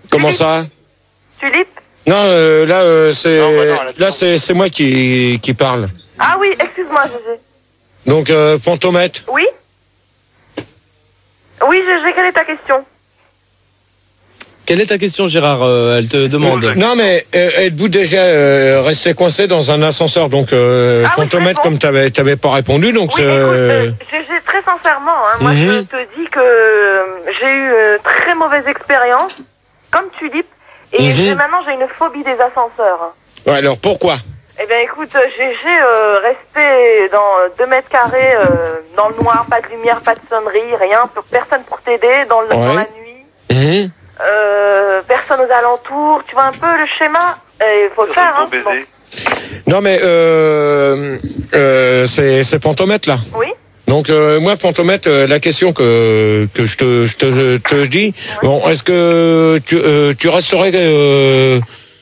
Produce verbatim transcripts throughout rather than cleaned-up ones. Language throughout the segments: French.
Comment Tulipe. ça? Tulipe? Non, euh, là, euh, c'est Non, bah non, là, là, c'est c'est moi qui qui parle. Ah oui, excuse-moi, Gégé. Donc, euh, Fantomètre. Oui? Oui, Gégé, quelle est ta question? Quelle est ta question, Gérard? Euh, Elle te demande. Non, mais euh, êtes-vous déjà euh, resté coincé dans un ascenseur? Donc, euh, Ah oui, Fantomètre, très bon. comme t'avais t'avais pas répondu, donc Oui, euh, écoute, euh, Gégé, très sincèrement, hein, moi Mhm. je te dis que euh, j'ai eu une très mauvaise expérience, comme Tulipe, et Mhm. j'ai- maintenant j'ai une phobie des ascenseurs. ouais, alors pourquoi? Eh bien écoute, Gégé, euh, resté dans deux mètres carrés, euh, dans le noir, pas de lumière, pas de sonnerie, rien, personne pour t'aider, dans, le- dans Ouais. la nuit, Mhm. euh, personne aux alentours, tu vois un peu le schéma? Il faut le faire, hein. Pour baiser. Non, mais euh, euh, c'est c'est Fantomètre là. Oui. Donc euh, moi, Fantomètre, euh, la question que que je te je te, te dis, bon, est-ce que tu euh, tu resterais euh,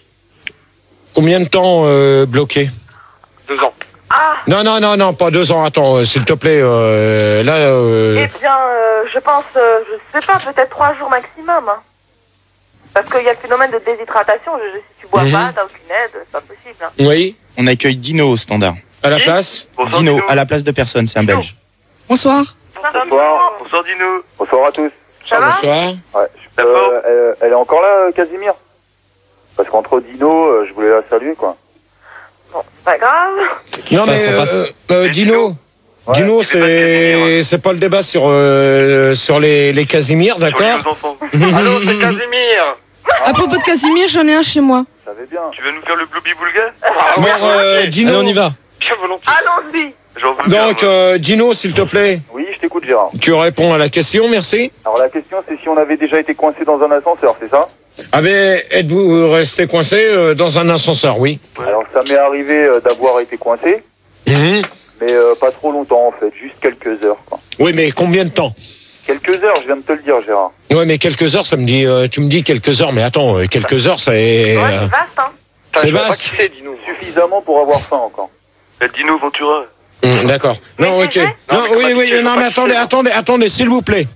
combien de temps euh, bloqué? Deux ans. Ah, Non, non, non, non, pas deux ans. Attends, euh, s'il te plaît. Euh, là, euh, eh bien, euh, je pense, euh, je sais pas, peut-être trois jours maximum. Hein. Parce qu'il y a le phénomène de déshydratation. Je, si tu bois Mhm. pas, t'as aucune aide, c'est pas possible. Hein. oui, On accueille Dino au standard. à la Qui place. Bonsoir Dino, Dino. à la place de personne, c'est un Dino. Belge. Bonsoir. Bonsoir. Bonsoir Dino. Bonsoir à tous. Ça va? Bonsoir. Ouais. La Euh, forme elle, elle est encore là, euh, Casimir? Parce qu'entre Dino, euh, je voulais la saluer, quoi. Bon, pas grave. Non, mais Passe, on euh, passe. euh, Mais Dino. Ouais. Dino, C'est pas Casimir. c'est c'est pas le débat sur euh, sur les les Casimir, Sur les d'accord? deux enfants. Allô, c'est Casimir. À propos de Casimir, j'en ai un chez moi. Je savais bien. Tu veux nous faire le blooby boulga? Bon, euh, Dino. Allez, on y va. Bien volontiers. Allons-y. J'en veux bien, Donc, moi. euh, Dino, s'il te plaît, Oui, je t'écoute, Gérard. tu réponds à la question, merci. Alors la question, c'est si on avait déjà été coincé dans un ascenseur, c'est ça? Ah ben, êtes-vous resté coincé euh, dans un ascenseur, oui? Alors ça m'est arrivé euh, d'avoir été coincé, Mhm. mais euh, pas trop longtemps en fait, juste quelques heures, quoi. Oui, mais combien de temps? Quelques heures, je viens de te le dire, Gérard. Oui, mais quelques heures, ça me dit, euh, tu me dis quelques heures, mais attends, euh, quelques heures, c'est Ouais, euh, c'est vaste, hein. Putain, c'est je sais pas vaste. qui c'est, Dino. Suffisamment pour avoir faim encore. La Dino Ventura. Hum, d'accord. Non, Mais ok. c'est vrai Non, Non, mais oui, comment oui, tu sais, non, je mais sais pas attendez, qui c'est, attendez, attendez, s'il vous plaît.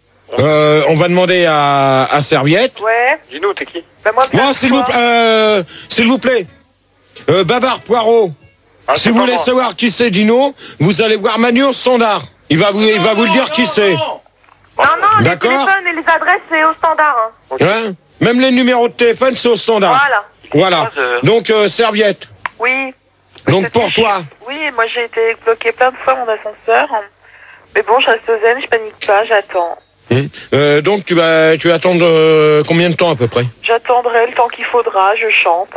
Euh, on va demander à, à Serviette. Ouais. Dino, t'es qui? Ben moi, bien Bon, s'il vous, toi. euh, s'il vous plaît. Euh, Babar Poirot. Ah, Si c'est vous pas voulez moi. savoir qui c'est Dino, vous allez voir Manu au standard. Il va vous, il va vous le dire qui c'est. Non, non, les D'accord. téléphones et les adresses, c'est au standard. Hein. Hein? Même les numéros de téléphone, c'est au standard. Voilà. Voilà. Euh, Donc, euh, Serviette. Oui. Donc, pour toi. Oui, moi j'ai été bloquée plein de fois mon ascenseur. Mais bon, je reste zen, je panique pas, j'attends. Hum. Euh, donc, tu vas, tu vas attendre euh, combien de temps à peu près? J'attendrai le temps qu'il faudra, je chante.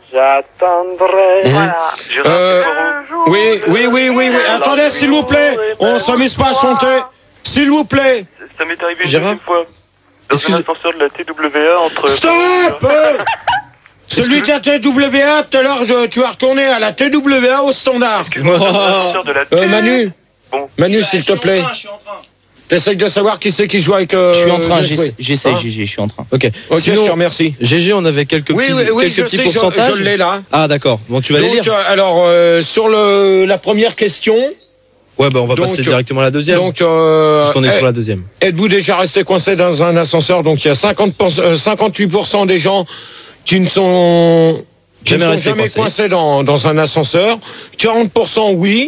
J'attendrai. Mhm. Voilà. Gérard, Euh, c'est Poirot. Un jour, Oui, oui, oui, oui, oui. Attendez, s'il vous plaît. On s'amuse pas à chanter. S'il vous plaît. Ça m'est arrivé une Gérard deuxième fois. Dans Excuse- un ascenseur de la T W A entre... Stop euh, Celui de la T W A, tout à l'heure, euh, tu vas retourner à la T W A au standard. Excuse-moi, dans un ascenseur de la Euh, Manu, Bon. Manu, s'il te plaît. T'essayes de savoir qui c'est qui joue avec... euh, Je suis en train, le- j'essaie, j'essaie, Hein Gégé, je suis en train. Ok. Ok, Sinon, je te remercie. G G, on avait quelques Oui, petits, oui, oui, quelques je petits sais, je, pourcentages. je l'ai là. Ah, d'accord. Bon, tu vas les Donc, lire. euh, alors, euh, sur le, la première question, Ouais, bah, on va donc, passer euh, directement à la deuxième. donc, euh, Puisqu'on est eh, sur la deuxième. êtes-vous déjà resté coincé dans un ascenseur? Donc, il y a cinquante pour cent, euh, cinquante-huit pour cent des gens qui ne sont, qui Jamais ne sont resté jamais coincé. coincés dans, dans un ascenseur. quarante pour cent oui.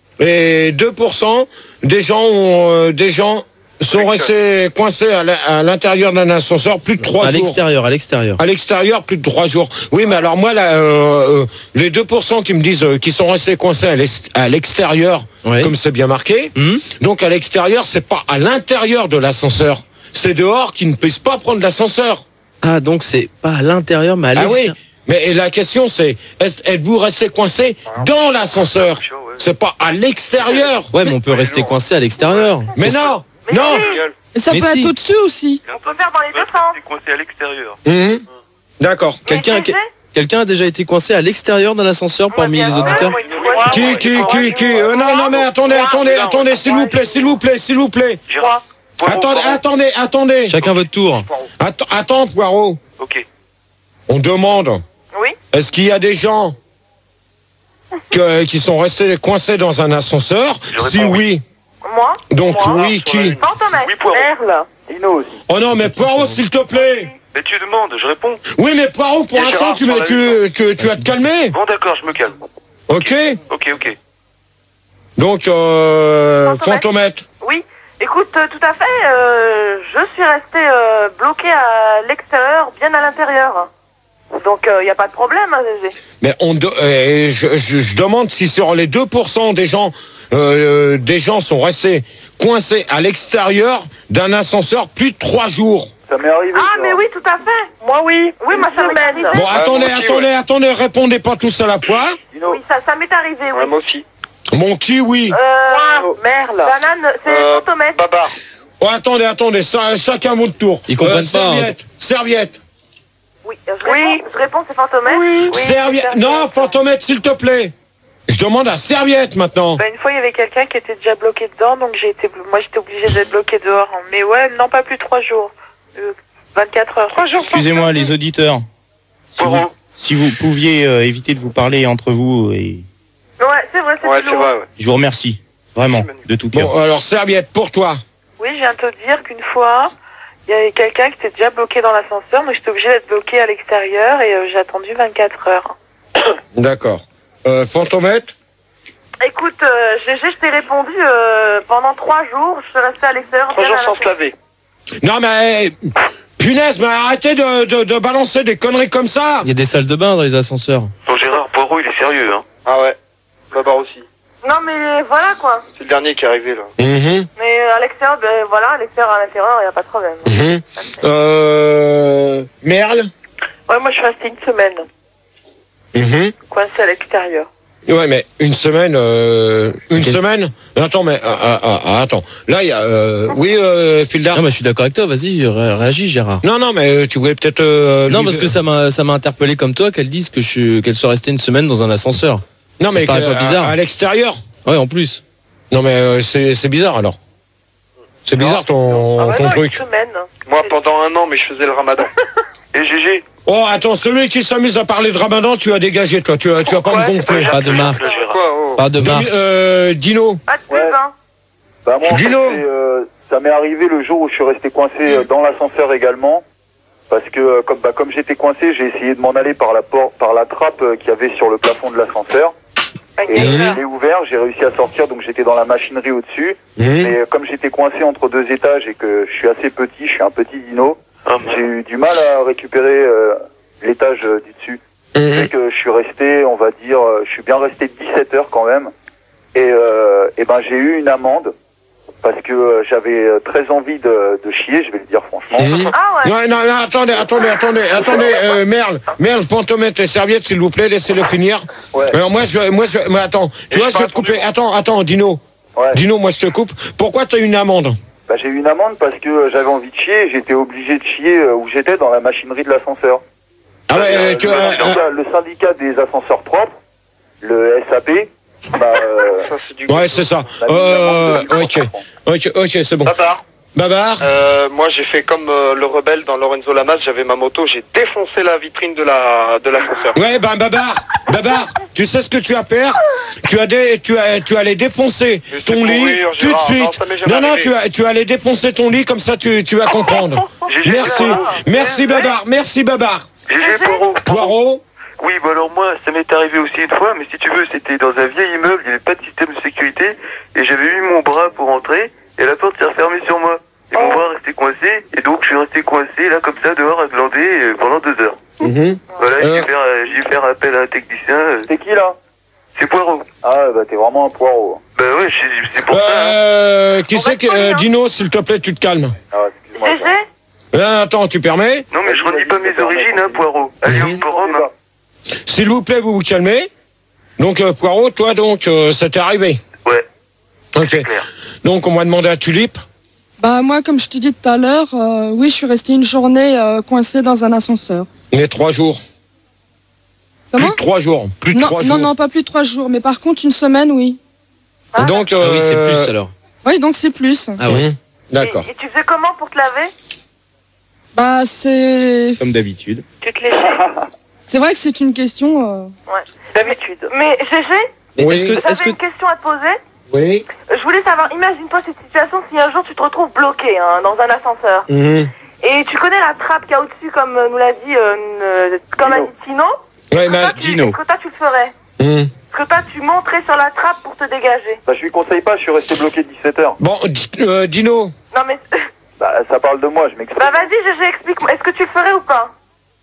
Et deux pour cent des gens ont, euh, des gens sont restés coincés à la- à l'intérieur d'un ascenseur plus de trois À jours. l'extérieur, à l'extérieur. À l'extérieur, plus de trois jours. Oui, mais alors moi, là, euh, euh, les deux pour cent qui me disent euh, qu'ils sont restés coincés à l'ex- à l'extérieur, Ouais. comme c'est bien marqué, Hum donc à l'extérieur, c'est pas à l'intérieur de l'ascenseur. C'est dehors qu'ils ne puissent pas prendre l'ascenseur. Ah, donc c'est pas à l'intérieur, mais à Ah l'extérieur. oui. Mais et la question, c'est, est- êtes-vous resté coincé dans l'ascenseur? C'est pas à l'extérieur. Ouais, mais on peut rester coincé à l'extérieur. Mais non, Mais non. oui, Mais ça Mais peut si. être au-dessus aussi. on peut faire dans les deux sens. C'est coincé à l'extérieur. Mhm. D'accord. Quelqu'un, Mais G G, quelqu'un a déjà été coincé à l'extérieur d'un ascenseur parmi bien les sûr, auditeurs? moi, une fois, Qui, j'ai- qui, qui, qui euh, Non, non, mais attendez, attendez, attendez, s'il vous plaît, s'il vous plaît, s'il vous plaît. Gérard. Poirot, Attendez, Poirot. attendez, attendez. Chacun votre tour. Attends, attends, Poirot. Ok. On demande, Oui. est-ce qu'il y a des gens que- qui sont restés coincés dans un ascenseur? Je Si réponds oui. Moi. Donc Moi. oui, qui? Fantomètre. Oui, Poirot. Merle. Dino aussi. Oh non, mais Poirot, s'il te plaît. Mais tu demandes, je réponds. Oui, mais Poirot, pour Et l'instant, Gérard, tu, par la tu, tu, tu vas te calmer. Bon, d'accord, je me calme. Ok. Ok, ok. Donc, euh, Fantomètre. Fantomètre. Oui, écoute, euh, tout à fait, euh, je suis restée euh, bloquée à l'extérieur, bien à l'intérieur. Donc, il n'y a pas de problème, hein, Gégé. Mais on, de- euh, je, je, je demande si sur les deux pour cent des gens, euh, des gens sont restés coincés à l'extérieur d'un ascenseur plus de trois jours. Ça m'est arrivé. Ah, ça. mais oui, tout à fait. Moi, oui. Oui, moi, ça m'est arrivé. Bon, Ah, attendez, moi aussi, attendez, ouais. attendez, répondez pas tous à la fois. Dino, Oui, ça, ça m'est arrivé, oui. Ouais, moi aussi. Mon kiwi. Euh, Merle. banane, c'est Euh, Fantomètre. Babar. Oh, attendez, attendez, ça, chacun votre tour. Ils comprennent pas, hein. Serviette, serviette. Oui, je réponds, je réponds, c'est Fantomètre. Oui. Serviette. Non, Fantomètre, s'il te plaît. Je demande à serviette maintenant. Bah, une fois, il y avait quelqu'un qui était déjà bloqué dedans, donc j'ai été, moi, j'étais obligée d'être bloquée dehors. Mais ouais, non, pas plus de trois jours. Euh, vingt-quatre heures. Trois jours. Excusez-moi, les auditeurs. Si vous, Poirot. si vous pouviez euh, éviter de vous parler entre vous, et Ouais, c'est vrai, c'est Ouais, du c'est lourd. vrai, ouais. je vous remercie. Vraiment, de tout cœur. Bon, alors, serviette, pour toi. Oui, je viens de te dire qu'une fois, il y avait quelqu'un qui était déjà bloqué dans l'ascenseur, donc j'étais obligée d'être bloquée à l'extérieur et euh, j'ai attendu vingt-quatre heures. D'accord. Euh, Fantomètre. Écoute, euh, Gégé, je t'ai répondu euh, pendant trois jours, je suis restée à l'extérieur. Trois bien jours à sans se l'intérieur. laver. Non, mais, punaise, mais arrêtez de, de, de balancer des conneries comme ça. Il y a des salles de bain dans les ascenseurs. Bon, Gérard Poirot, il est sérieux, hein. Ah ouais. Babar aussi. Non, mais voilà, quoi. C'est le dernier qui est arrivé, là. Mhm, Mais euh, à l'extérieur, ben voilà, à l'extérieur, à l'intérieur, il n'y a pas de problème. mhm. Euh, Merle. Ouais, moi, je suis restée une semaine, Mhm. coincée à l'extérieur. Ouais, mais une semaine, euh, une semaine. Attends, mais ah, ah, ah, ah, attends. Là, il y a, euh, oui, euh, Fildar. Non, mais je suis d'accord avec toi. Vas-y, ré- réagis, Gérard. Non, non, mais tu voulais peut-être. Euh, Non, lui- parce que ça m'a, ça m'a interpellé comme toi qu'elle dise que je suis, qu'elle soit restée une semaine dans un ascenseur. Non, ça mais paraît que- pas bizarre. à, à l'extérieur. Ouais, en plus. Non, mais euh, c'est c'est bizarre alors. C'est bizarre ton, Ah ouais, ton non, truc. une semaine. Moi, pendant un an, mais je faisais le ramadan. Et Gégé. Oh, attends, celui qui s'amuse à parler de Ramadan, tu as dégagé, toi. Tu vas, tu vas pas Ouais, me c'est gonfler. pas Pas de marque. Gérard. Quoi, oh. Pas de marque. Demi- euh, Dino. Pas de pub, Ouais. hein. Bah moi, en fait, Dino. c'est, euh, ça m'est arrivé le jour où je suis resté coincé euh, dans l'ascenseur également. Parce que euh, comme, bah, comme j'étais coincé, j'ai essayé de m'en aller par la porte, par la trappe euh, qu'il y avait sur le plafond de l'ascenseur. Et Mhm. je l'ai ouvert, j'ai réussi à sortir, donc j'étais dans la machinerie au-dessus. Mhm. Mais euh, comme j'étais coincé entre deux étages et que je suis assez petit, je suis un petit dino, Ah, j'ai eu du mal à récupérer euh, l'étage euh, du dessus. Mhm. C'est que je suis resté, on va dire, euh, je suis bien resté dix-sept heures quand même. Et, euh, et ben j'ai eu une amende parce que euh, j'avais euh, très envie de, de chier, je vais le dire franchement. Mhm. Ah ouais. Non, non, non, attendez, attendez, attendez, attendez, euh, Merle, Merle, Fantomètre et serviette, s'il vous plaît, laissez-le finir. Ouais. Alors moi, je, moi, je, mais attends, tu Et vois, j'ai je vais pas te couper. répondu. Attends, attends, Dino, Ouais. Dino, moi, je te coupe. Pourquoi t'as une amende? Bah, j'ai eu une amende parce que euh, j'avais envie de chier, et j'étais obligé de chier euh, où j'étais dans la machinerie de l'ascenseur. Ah ouais, Euh, euh, tu le, as. syndicat, le syndicat des ascenseurs propres, le S A P, bah, euh, Ça, c'est du Ouais, c'est ça. m'a mis une Euh, amende de mille ok, cinq cents francs. ok, ok, c'est bon. Babar. Babar. Euh, moi, j'ai fait comme euh, le rebelle dans Lorenzo Lamas. J'avais ma moto, j'ai défoncé la vitrine de la de l'ascenseur. Ouais, ben Babar, Babar, tu sais ce que tu as à faire? Tu as des, tu as, tu allais défoncer Mais c'est ton pour lit rire, tout de Gérard. suite. Non, ça m'est jamais Non, non, arrivé. tu as, tu allais défoncer ton lit comme ça, tu, tu vas comprendre. Gégé, Merci, Poirot. merci Babar, merci Babar. Gégé Poirot. Poirot. Oui, bah alors moi, ça m'est arrivé aussi une fois, mais si tu veux, c'était dans un vieil immeuble, il n'y avait pas de système de sécurité, et j'avais mis mon bras pour entrer, et la porte s'est refermée sur moi. Et mon bras restait coincé, et donc je suis resté coincé, là, comme ça, dehors, à glander, euh, pendant deux heures. Mhm. Voilà, j'ai Euh. dû faire, euh, j'ai dû faire appel à un technicien, euh, C'est qui là? c'est Poirot. Ah, bah, t'es vraiment un poireau. Bah ouais, je- c'est pour ça. hein. Euh, qui On va c'est te que, euh, poigner, hein. Dino, s'il te plaît, tu te calmes. Ah, excuse-moi. Gégé, Euh, attends, tu permets? Non, mais je redis pas mes origines, hein, Poirot. Allez, Mhm. au forum, hein. S'il vous plaît, vous vous calmez. Donc, euh, Poirot, toi, donc, euh, ça t'est arrivé. Ouais, Ok. c'est clair. Donc, on va demander à Tulipe. Bah moi, comme je t'ai dit tout à l'heure, euh, oui, je suis restée une journée euh, coincée dans un ascenseur. Les trois jours. Plus Comment de trois jours. Plus de Non, trois non, jours. non, pas plus de trois jours, mais par contre une semaine, oui. Ah, Donc, Ah oui, c'est euh, plus alors. Oui, donc c'est plus. Ah oui. mhm. D'accord. Et, et tu faisais comment pour te laver? Bah c'est, Comme d'habitude. Tu te léchais, c'est vrai que c'est une question. euh, d'habitude. Mais Gégé, Oui. Est-ce que, est-ce j'avais que, une question à te poser. Oui. Je voulais savoir, imagine-toi cette situation si un jour tu te retrouves bloqué hein, dans un ascenseur. Mhm. Et tu connais la trappe qu'il y a au-dessus, comme euh, nous l'a dit, euh, euh, comme a dit Tino. Ouais, que, mais toi, tu, Gino. que toi tu le ferais. Hum. Que toi tu monterais sur la trappe pour te dégager. Bah, je lui conseille pas, je suis resté bloqué dix-sept heures. Bon, di- euh, Dino. Non mais... Bah, ça parle de moi, je m'explique. Bah vas-y, G G, explique-moi. Est-ce que tu le ferais ou pas?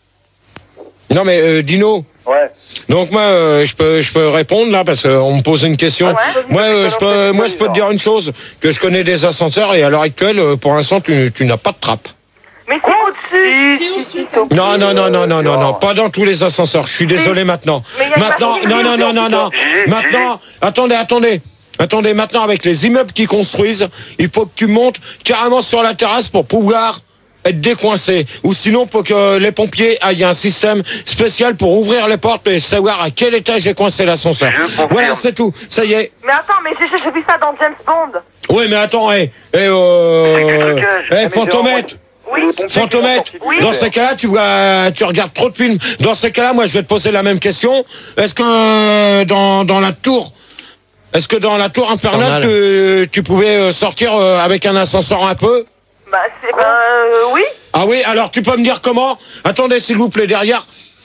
Non mais euh, Dino. Ouais. Donc moi, euh, je peux, je peux répondre là parce qu'on me pose une question. Ouais. Moi, euh, je peux, moi, je peux te dire une chose, que je connais des ascenseurs et à l'heure actuelle, euh, pour l'instant, tu, tu n'as pas de trappe. Mais c'est au-dessus. C'est au-dessus. Non, non, non, non, non, non, non, pas dans tous les ascenseurs. Je suis désolé maintenant. Mais il y a une Maintenant, machine non, non, qui- non, non, non. Gigi, Maintenant, attendez, attendez. Attendez, maintenant, avec les immeubles qui construisent, il faut que tu montes carrément sur la terrasse pour pouvoir être décoincé. Ou sinon, faut que les pompiers aillent un système spécial pour ouvrir les portes et savoir à quel étage est coincé l'ascenseur. Je confirme. Voilà, c'est tout. Ça y est. Mais attends, mais G G, j'ai vu ça dans James Bond. Oui, mais attends, hé, hé, euh, C'est que trucage. hé, mais Fantomètre. Oui. Les pompiers qui Fantomètre, sont sortis Oui. du dans verre. ces cas-là, tu vois, tu regardes trop de films. Dans ces cas-là, moi, je vais te poser la même question. Est-ce que euh, dans dans la tour, est-ce que dans la tour infernale, tu, tu pouvais euh, sortir euh, avec un ascenseur un peu? Bah c'est... Ben euh, oui. Ah oui, alors tu peux me dire comment? Attendez, s'il vous plaît, derrière,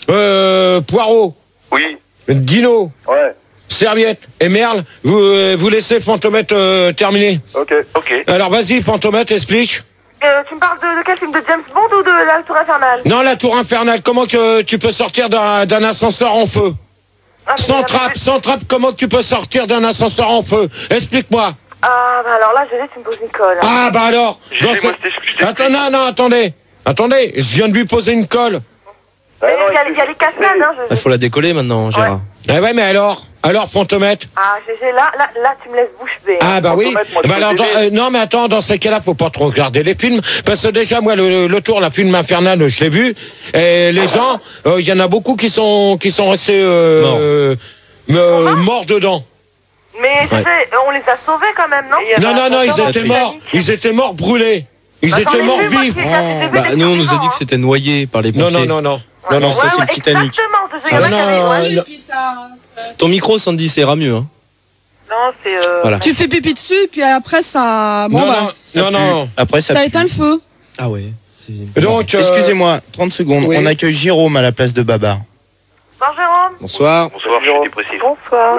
euh, Poirot, Oui. Dino, Ouais, Serviette et Merle, vous euh, vous laissez Fantomètre euh, terminer. ok. Ok. Alors vas-y, Fantomètre, explique. Euh, tu me parles de, de quel film? De James Bond ou de La Tour Infernale? Non, la tour infernale, comment que tu peux sortir d'un d'un ascenseur en feu? Ah, mais Sans j'ai- trappe, sans trappe, comment tu peux sortir d'un ascenseur en feu? Explique-moi. Ah bah alors là, G G, tu me poses une colle. Ah bah alors. Gigi, dans moi, ce- je t'explique- je t'explique. Attends, non, non, attendez. Attendez, je viens de lui poser une colle. Bah, Mais non, il y a, il il y a les cascades, hein, G Il G. faut la décoller maintenant, Gérard. Eh ouais, mais alors? Alors, Fantomètre? Ah, G G, là, là, là, tu me laisses bouche bée. Ah bah oui. Fantomètre, moi, je Bah peux alors, dans- t'aider. euh, non mais attends, dans ces cas-là, faut pas trop regarder les films, parce que déjà moi le, le tour, la film infernale, je l'ai vu, et les gens, euh, il y en a beaucoup qui sont qui sont restés euh, Morts. euh, euh, morts dedans. Mais G G, Ouais. on les a sauvés quand même, non? Non non non, ils Dans étaient le morts, Titanic. ils étaient morts brûlés, ils Bah, j'en étaient ai morts vu, moi, vifs. qui- j'ai vu Bah, des nous, on nous a dit survivants, que c'était noyé par les Non pompiers. non non non. Non, non, Ouais, ça c'est ouais, le Titanic. Exactement, G G, il y en a Ah, qui avaient- non, ouais. non. Puis ça, ça- Ton micro, Sandy, ça ira mieux. Hein. Non, c'est... Euh... Voilà. Tu fais pipi dessus, puis après ça. Bon non, bah, non, non, non. Après, ça. ça pue. éteint le feu. Ah ouais. c'est- Donc, euh, Excusez-moi, trente secondes. oui. On accueille Jérôme à la place de Babar. Bonjour Jérôme. Bonsoir. Bonsoir, je suis dépressif. Bonsoir.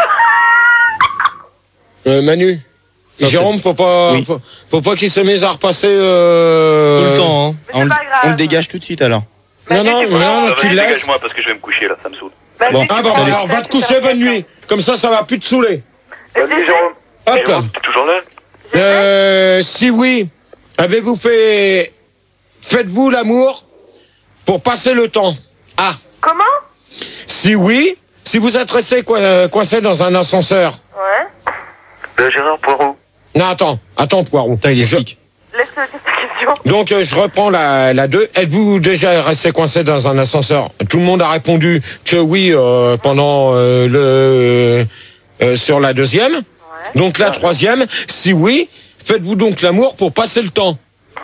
euh, Manu, Ça, Jérôme, faut pas, Oui. faut, faut pas qu'il se mette à repasser. Euh... Tout le temps, hein. Mais On, c'est le- pas grave. on le dégage tout de suite alors. Bah, Non, non, G G, non, bon, non, tu le laisses. Dégage-moi parce que je vais me coucher là, ça me saoule. bah, Bon. G G, Ah bon, bon, alors va te coucher, bonne nuit. Comme ça, ça va plus te saouler. Euh, Vas-y, G G, Jérôme. Hop. Jérôme, t'es toujours là? G G, Euh, si oui, avez-vous fait, faites-vous l'amour pour passer le temps? Ah. comment? Si oui, si vous êtes resté coi- coincé dans un ascenseur. Ouais. Ben, Gérard Poirot. Non, attends, attends, Poirot. Putain, il est Je- flic. Laisse-le dire ta question. Donc, euh, je reprends la, la deux. Êtes-vous déjà resté coincé dans un ascenseur? Tout le monde a répondu que oui euh, pendant euh, le euh, sur la deuxième. Ouais. Donc la troisième, si oui, faites-vous donc l'amour pour passer le temps.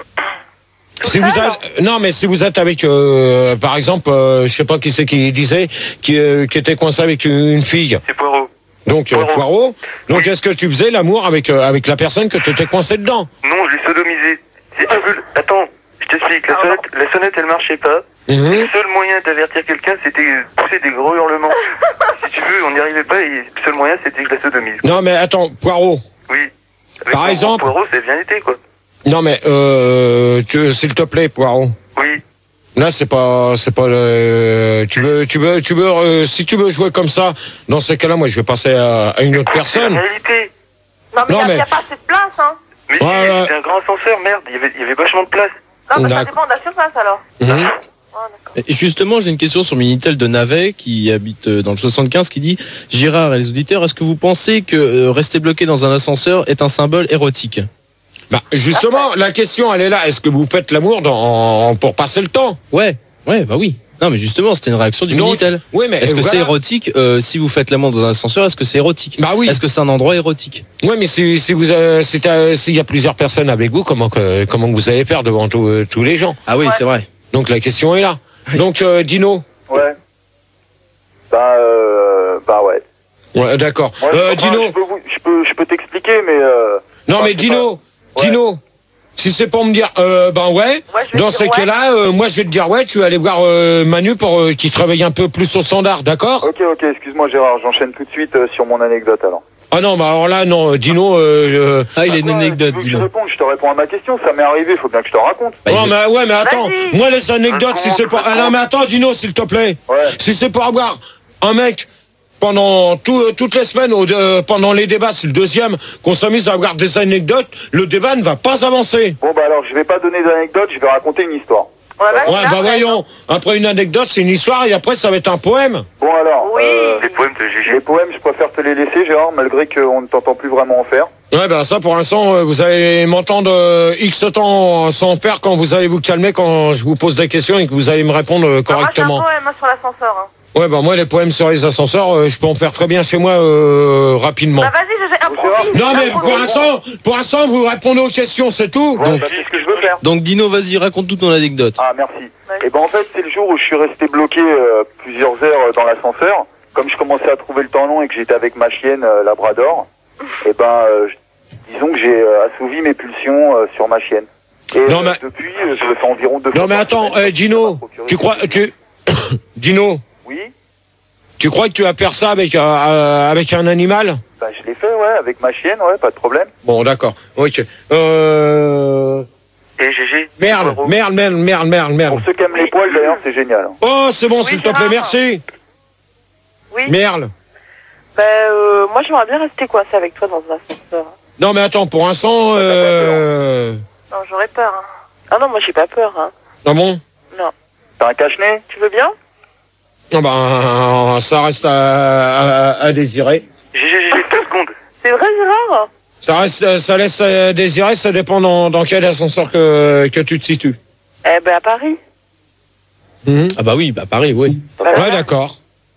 Si vous seul êtes, non, mais si vous êtes avec, euh, par exemple, euh, je sais pas qui c'est qui disait, qui, euh, qui était coincé avec une fille. C'est Poirot. Donc euh, Poirot. Poirot. Donc Oui. est-ce que tu faisais l'amour avec euh, avec la personne que tu étais coincé dedans? Non, je l'ai sodomisé. Si tu veux... Attends, je t'explique. La Ah, sonnette, la sonnette, elle marchait pas. Mhm. Le seul moyen d'avertir quelqu'un, c'était pousser des gros hurlements. Si tu veux, on n'y arrivait pas et le seul moyen, c'était que je la sodomise. Non, mais attends, Poirot. Oui. Avec Par mon exemple- Poirot, c'est bien été, quoi. Non, mais euh, tu- s'il te plaît, Poirot. Oui. Là, c'est pas, c'est pas le. Tu veux, tu veux, tu veux. euh, si tu veux jouer comme ça, dans ce cas-là, moi, je vais passer à, à une autre C'est la personne. réalité. Non, mais Non, il n'y a, mais- y a pas assez de place, hein. Mais Ouais, ouais. c'était un grand ascenseur, merde. Il y avait, il y avait vachement de place. Non, mais ça D'accord. dépend de la surface, alors. Mhm. Ouais, d'accord. Et justement, j'ai une question sur Minitel de Navet, qui habite euh, dans le soixante-quinze, qui dit « Gérard et les auditeurs, est-ce que vous pensez que euh, rester bloqué dans un ascenseur est un symbole érotique ?» Bah, justement, la question, elle est là. Est-ce que vous faites l'amour dans, pour passer le temps? Ouais, ouais, bah oui. Non, mais justement, c'était une réaction du Donc, Minitel. Oui, mais Est-ce que voilà. c'est érotique euh, si vous faites l'amour dans un ascenseur? Est-ce que c'est érotique? Bah oui. Est-ce que c'est un endroit érotique? Oui, mais si, si vous, euh, si t'as- s'il y a plusieurs personnes avec vous, comment que, comment vous allez faire devant tous euh, tous les gens? Ah oui, Ouais. c'est vrai. Donc la question est là. Donc euh, Dino. Ouais. Bah, euh, bah ouais. Ouais, d'accord. Ouais, Euh, enfin, Dino. Je peux, vous- je peux, je peux t'expliquer, mais euh, Non, enfin, mais c'est Dino. pas- Ouais. Dino. si c'est pour me dire, euh, ben ouais, Ouais, je vais dans dire ces ouais. cas-là, euh, moi je vais te dire ouais, tu vas aller voir euh, Manu pour euh, qu'il travaille un peu plus au standard, d'accord? Ok, ok, excuse-moi Gérard, j'enchaîne tout de suite euh, sur mon anecdote alors. Ah non, bah alors là, non, Dino, euh, Ah, il a une Quoi, anecdote, tu veux que je Dino. réponde, je te réponds à ma question, ça m'est arrivé, faut bien que je te raconte. Bah, euh... il non, veut- mais ouais, mais attends, Vas-y. moi les anecdotes, si c'est pour... Ah non, mais attends, Dino, s'il te plaît. Ouais. Si c'est pour avoir un mec pendant tout, toutes les semaines, au, euh, pendant les débats, c'est le deuxième, qu'on s'amuse à avoir des anecdotes, le débat ne va pas avancer. Bon bah alors, je vais pas donner d'anecdote, je vais raconter une histoire. Ouais, vas-y, Ouais, là, bah voyons, après une anecdote, c'est une histoire, et après ça va être un poème. Bon alors, Oui. euh, Les poèmes de G G. les poèmes, je préfère te les laisser Gérard, malgré qu'on ne t'entend plus vraiment en faire. Ouais, ben ça, pour l'instant, euh, vous allez m'entendre euh, X temps sans faire quand vous allez vous calmer, quand je vous pose des questions et que vous allez me répondre euh, Alors, moi, j'ai un correctement. poème hein, sur l'ascenseur. Hein. Ouais, bah moi, les poèmes sur les ascenseurs, euh, je peux en faire très bien chez moi euh, rapidement. Bah, vas-y, j'ai improvise. Non, mais improvise. pour l'instant, pour l'instant, vous répondez aux questions, c'est tout. Ouais, Donc- bah, c'est ce que je veux faire. Donc Dino, vas-y, raconte toute ton anecdote. Ah merci. Ouais. Et ben en fait c'est le jour où je suis resté bloqué euh, plusieurs heures euh, dans l'ascenseur. Comme je commençais à trouver le temps long et que j'étais avec ma chienne euh, Labrador, et ben euh, je- disons que j'ai euh, assouvi mes pulsions euh, sur ma chienne. Et Non, euh, mais- depuis euh, je le fais environ deux fois Non, mais par attends, semaine. euh, Dino, tu crois, tu, Dino, Oui. tu crois que tu vas faire ça avec euh, euh, avec un animal? Bah je l'ai fait ouais avec ma chienne ouais pas de problème. Bon, d'accord. Ok. Euh... Et G G. Merde, merde, merde, merde, merde, merde. Pour ceux qui aiment les poils d'ailleurs c'est génial. hein. Oh, c'est bon, Oui, s'il te plaît, Gérard. merci. Oui. Merde. Bah, euh, moi, j'aimerais bien rester coincé avec toi dans un ascenseur. Non, mais attends, pour l'instant, euh... Non, j'aurais peur. Hein. Ah non, moi, j'ai pas peur. Hein. Ah bon? T'as un cache-nez? Tu veux bien? Ah ben, ça reste à, à, à désirer. G G, G G, deux secondes. C'est vrai, Gérard? Ça reste, ça laisse à désirer, ça dépend dans, dans quel ascenseur que, que tu te situes. Eh ben, à Paris. Mhm. Ah bah oui, bah pareil, oui. Bah, Ouais, d'accord.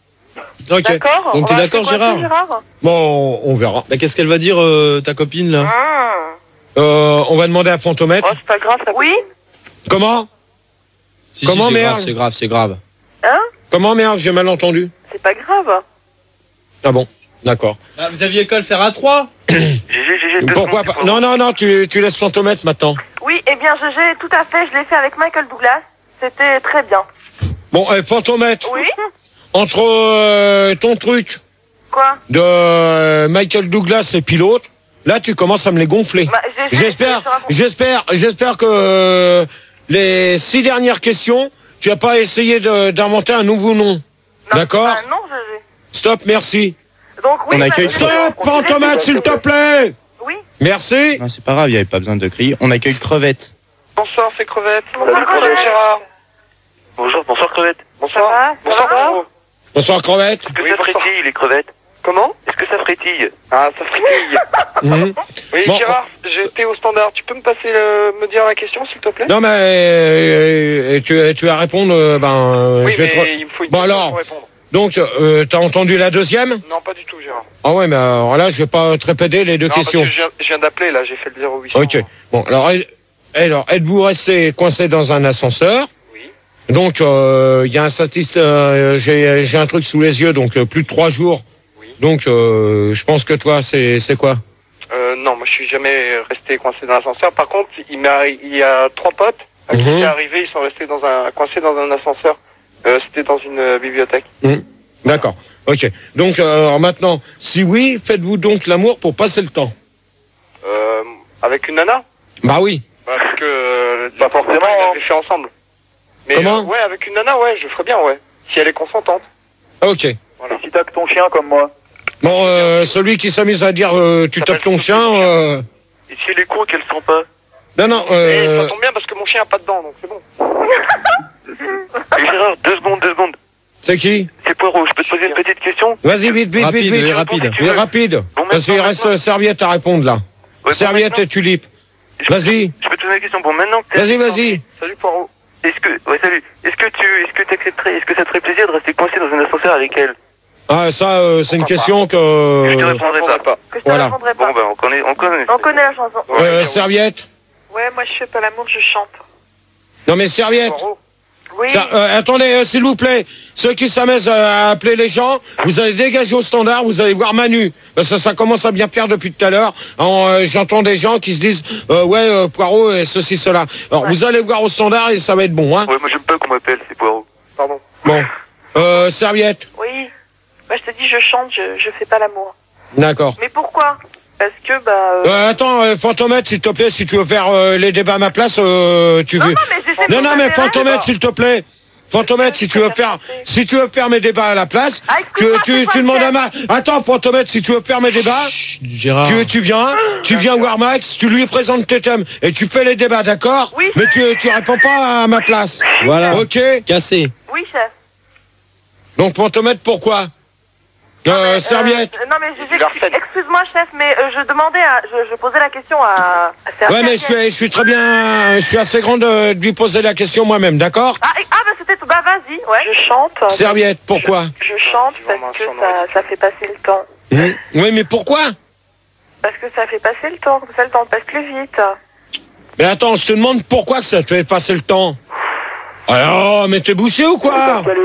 Ok. D'accord. Donc, On t'es va d'accord, rester coincé, Gérard Gérard Bon, on verra. Bah qu'est-ce qu'elle va dire, euh, ta copine, là? Mmh. Euh, on va demander à Fantomètre. Oh, c'est pas grave, ça. Oui. Comment? Si, Comment, si, c'est merde grave, c'est grave, c'est grave. Hein? Comment, merde, j'ai mal entendu? C'est pas grave. Ah bon, d'accord. Ah, vous aviez qu'à le faire à trois? G G, G G, deux Pourquoi secondes. pas? Non, non, non, tu, tu laisses Fantomètre maintenant. Oui, eh bien, G G, tout à fait, je l'ai fait avec Michael Douglas. C'était très bien. Bon, euh, Fantomètre, Oui. entre euh, ton truc Quoi? de euh, Michael Douglas et puis l'autre, là, tu commences à me les gonfler. Bah, G G, J'espère, je te raconte. j'espère, j'espère que euh, les six dernières questions, tu vas pas essayer de- d'inventer un nouveau nom. Non, D'accord. bah, non, G G. Stop, merci. Donc, oui. On bah, accueille- G G, Stop, on- Fantomètre, s'il te plaît. Oui. Merci. Non, c'est pas grave, il n'y avait pas besoin de crier. On accueille Crevette. Bonsoir, c'est Crevette. Bonsoir, Crevette. Gérard. Bonjour, bonsoir crevette. Ça va? Bonsoir, Ça va? Pierrot. Bonsoir, Crevette. Est-ce que Oui, ça bonsoir. frétille, les crevettes? Comment? Est-ce que ça frétille? Ah, ça frétille. Mhm. Oui, Bon. Gérard, j'étais au standard. Tu peux me passer le... me dire la question, s'il te plaît? Non, mais euh, tu, tu vas répondre, euh, ben, euh, Oui, je vais te... mais re- il me faut une Bon, question alors. pour répondre. Donc, euh, t'as entendu la deuxième? Non, pas du tout, Gérard. Ah ouais, mais alors là, je vais pas te répéter les deux Non, questions. parce que je viens, je viens d'appeler, là, j'ai fait le zéro huit cents. Ok. Bon, alors, elle- alors êtes-vous resté coincé dans un ascenseur? Oui. Donc, euh, il y a un statiste, euh, j'ai j'ai un truc sous les yeux, donc euh, plus de trois jours. Oui. Donc, euh, je pense que toi, c'est c'est quoi? Euh, non, moi, je suis jamais resté coincé dans l'ascenseur. Par contre, il, m'a, il y a trois potes à qui Mhm. c'est arrivé, ils sont restés dans un, coincés dans un ascenseur. Euh, c'était dans une euh, bibliothèque. D'accord. Ok. Donc, euh, alors maintenant, si oui, faites-vous donc l'amour pour passer le temps? Euh, avec une nana? Bah oui. Parce que... Euh, Pas forcément, On hein. l'avait fait ensemble. Mais, Comment euh, ouais, avec une nana, ouais, je ferais bien, ouais. Si elle est consentante. Ok. Voilà. Et si t'as que ton chien comme moi? Bon, euh, celui qui s'amuse à dire euh, tu Ça tapes s'appelle ton Sophie chien... le chien. Euh... Et si elle est con qu'elle sent pas? Non, non, Et euh... ça tombe bien parce que mon chien a pas de dents, donc c'est bon. Et Gérard, deux secondes, deux secondes. c'est qui? C'est Poirot, je peux te poser une petite question? Vas-y, vite, vite, Rapide, vite, oui, vite. rapide. Oui, rapide. Bon, Parce qu'il maintenant, reste maintenant. euh, serviette à répondre, là. Ouais, bon, Serviette maintenant, et tulipe. je- Vas-y. Je peux te poser une question. Bon, maintenant que t'es Vas-y, avec vas-y. Salut, Poirot. Est-ce que, ouais, salut. Est-ce que tu, est-ce que t'accepterais, est-ce que ça te ferait plaisir de rester coincé dans un ascenseur avec elle? Ah, ça, euh, c'est une Pourquoi question Je te que... répondrai pas. pas. Que je te Voilà. répondrai pas. Bon, ben, on connaît, on connaît. On connaît la chanson. Euh, serviette. Ouais, moi je fais pas l'amour, je chante. Non, mais serviette. Poirot. Oui. Ça- euh, attendez, euh, s'il vous plaît. ceux qui s'amusent à appeler les gens, vous allez dégager au standard, vous allez voir Manu. Parce que ça commence à bien pire depuis tout à l'heure. Euh, J'entends des gens qui se disent euh, ouais euh, Poirot et ceci cela. Alors ouais. Vous allez voir au standard et ça va être bon, hein. Ouais, moi j'aime pas qu'on m'appelle, c'est Poirot. Pardon. Bon. Euh, serviette. Oui. Bah je te dis, je chante, je, je fais pas l'amour. D'accord. Mais pourquoi? Parce que bah. Euh... Euh, attends, euh, Fantomètre, s'il te plaît, si tu veux faire euh, les débats à ma place, euh, tu non, veux. Non, mais, non, non, mais Fantomètre, s'il te plaît. Fantomètre, si tu veux faire, si tu veux faire mes débats à la place, ah, tu, tu, tu demandes à ma. Attends, Fantomètre, si tu veux faire mes débats, Chut, Gérard. tu, tu viens, tu viens voir Max, tu lui présentes tes thèmes et tu fais les débats, d'accord? Oui. Mais tu, tu réponds pas à ma place. Voilà. Ok. Cassé. Oui, chef. Donc Fantomètre, pourquoi? Euh, mais, serviette. Euh, non mais je, je, excuse-moi chef, mais euh, je demandais, à, je, je posais la question à. à ouais mais je suis, je suis très bien, je suis assez grand de, de lui poser la question moi-même, d'accord? Ah, ah bah c'était tout, bah vas-y, ouais. Je chante. Serviette, pourquoi? Je, je chante parce que ça, ça fait passer le temps. Mmh. Oui mais pourquoi? Parce que ça fait passer le temps, comme ça le temps passe plus vite. Mais attends, je te demande pourquoi que ça te fait passer le temps? Alors, mais t'es bouché ou quoi? Non,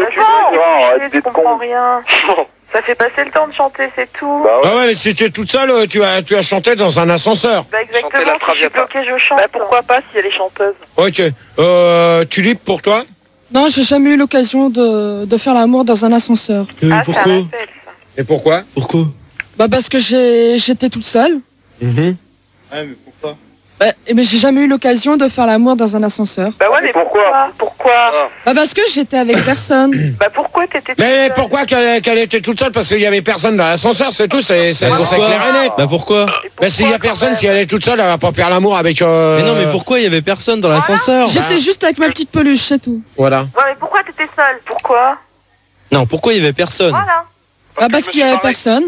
je comprends rien. Ça fait passer le temps de chanter, c'est tout. Bah ouais, ah ouais mais si tu es toute seule, tu as, tu as chanté dans un ascenseur. Bah exactement, si je suis bloquée, je chante. Bah pourquoi pas si elle est chanteuse. Ok. Euh, Tulipe, pour toi? Non, j'ai jamais eu l'occasion de, de faire l'amour dans un ascenseur. Euh, ah, pourquoi? ça rappelle, ça. Et pourquoi? Pourquoi? Bah parce que j'ai j'étais toute seule. Mm-hmm. Ouais, mais pourquoi? Bah, mais j'ai jamais eu l'occasion de faire l'amour dans un ascenseur. Bah ouais, mais pourquoi? Pourquoi? Bah parce que j'étais avec personne. Bah pourquoi t'étais toute Mais seule? pourquoi qu'elle qu'elle était toute seule? Parce qu'il y avait personne dans l'ascenseur, c'est tout, c'est c'est Bah, clair et net. Bah pourquoi? Bah s'il y a personne, si elle est toute seule, elle va pas faire l'amour avec... Euh... Mais non, mais pourquoi il y avait personne dans l'ascenseur? J'étais bah. juste avec ma petite peluche, c'est tout. Voilà. Ouais, mais pourquoi t'étais seule? Pourquoi? Non, pourquoi il y avait personne? Voilà. Bah parce qu'il y avait personne.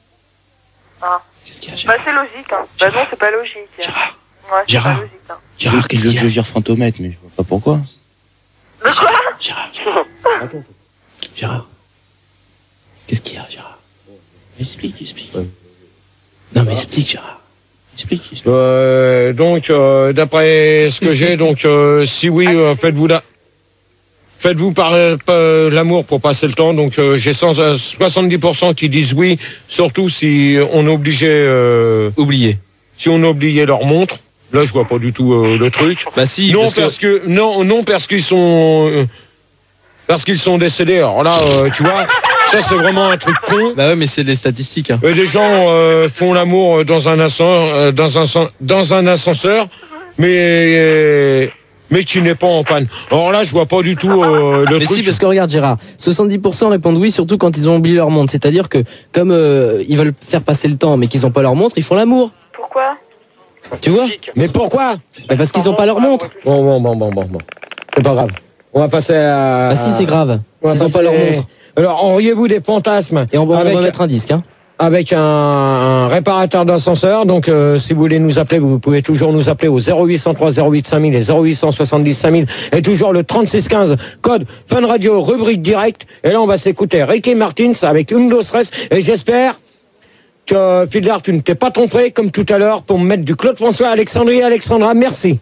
Ah. Qu'est-ce qu'il y a, Gérard? Bah c'est logique, hein. Bah non, c'est pas logique. Gérard. Ouais, c'est Gérard. pas logique, hein. Gérard, qu'est-ce Je veux qu'il y que a? je vire Fantomètre, mais je vois pas pourquoi. De quoi? Gérard, Gérard. Gérard. Qu'est-ce qu'il y a, Gérard? Explique, explique. Non, mais explique, Gérard. Explique, explique. Euh, donc, euh, d'après ce que j'ai, donc, euh, si oui, euh, faites-vous la... Faites-vous par, par l'amour pour passer le temps. Donc, euh, j'ai cent, euh, soixante-dix pour cent qui disent oui, surtout si on obligeait... Euh, Oublié. si on oubliait leur montre. Là, je vois pas du tout euh, le truc. Bah si, non, parce, parce que... que... non, non, parce qu'ils sont, euh, parce qu'ils sont décédés. Alors là, euh, tu vois, ça c'est vraiment un truc con. Bah ouais, mais c'est des statistiques, hein. Et des gens euh, font l'amour dans un ascenseur, euh, dans un dans un ascenseur, mais euh, mais qui n'est pas en panne. Alors là, je vois pas du tout euh, le Mais truc. si, parce que regarde Gérard, soixante-dix pour cent répondent oui, surtout quand ils ont oublié leur montre. C'est-à-dire que comme euh, ils veulent faire passer le temps, mais qu'ils ont pas leur montre, ils font l'amour. Pourquoi? Tu vois? Mais pourquoi? Bah parce qu'ils ont pas leur montre. Bon, bon, bon, bon, bon, bon. C'est pas grave. On va passer à... Bah si, c'est grave. On va Ils ont passer- pas leur montre. Alors, enriez-vous des fantasmes Et on va, on avec, va mettre un disque, hein. avec un, un réparateur d'ascenseur. Donc, euh, si vous voulez nous appeler, vous pouvez toujours nous appeler au zéro huit cent trois zéro huit cinq mille et zéro huit cent soixante-dix cinq mille et toujours le trente-six quinze, code Fun Radio, rubrique direct. Et là, on va s'écouter Ricky Martins avec Undo Stress. Et j'espère que, Fiddler, tu ne t'es pas trompé, comme tout à l'heure, pour me mettre du Claude François, Alexandrie et Alexandra. Merci.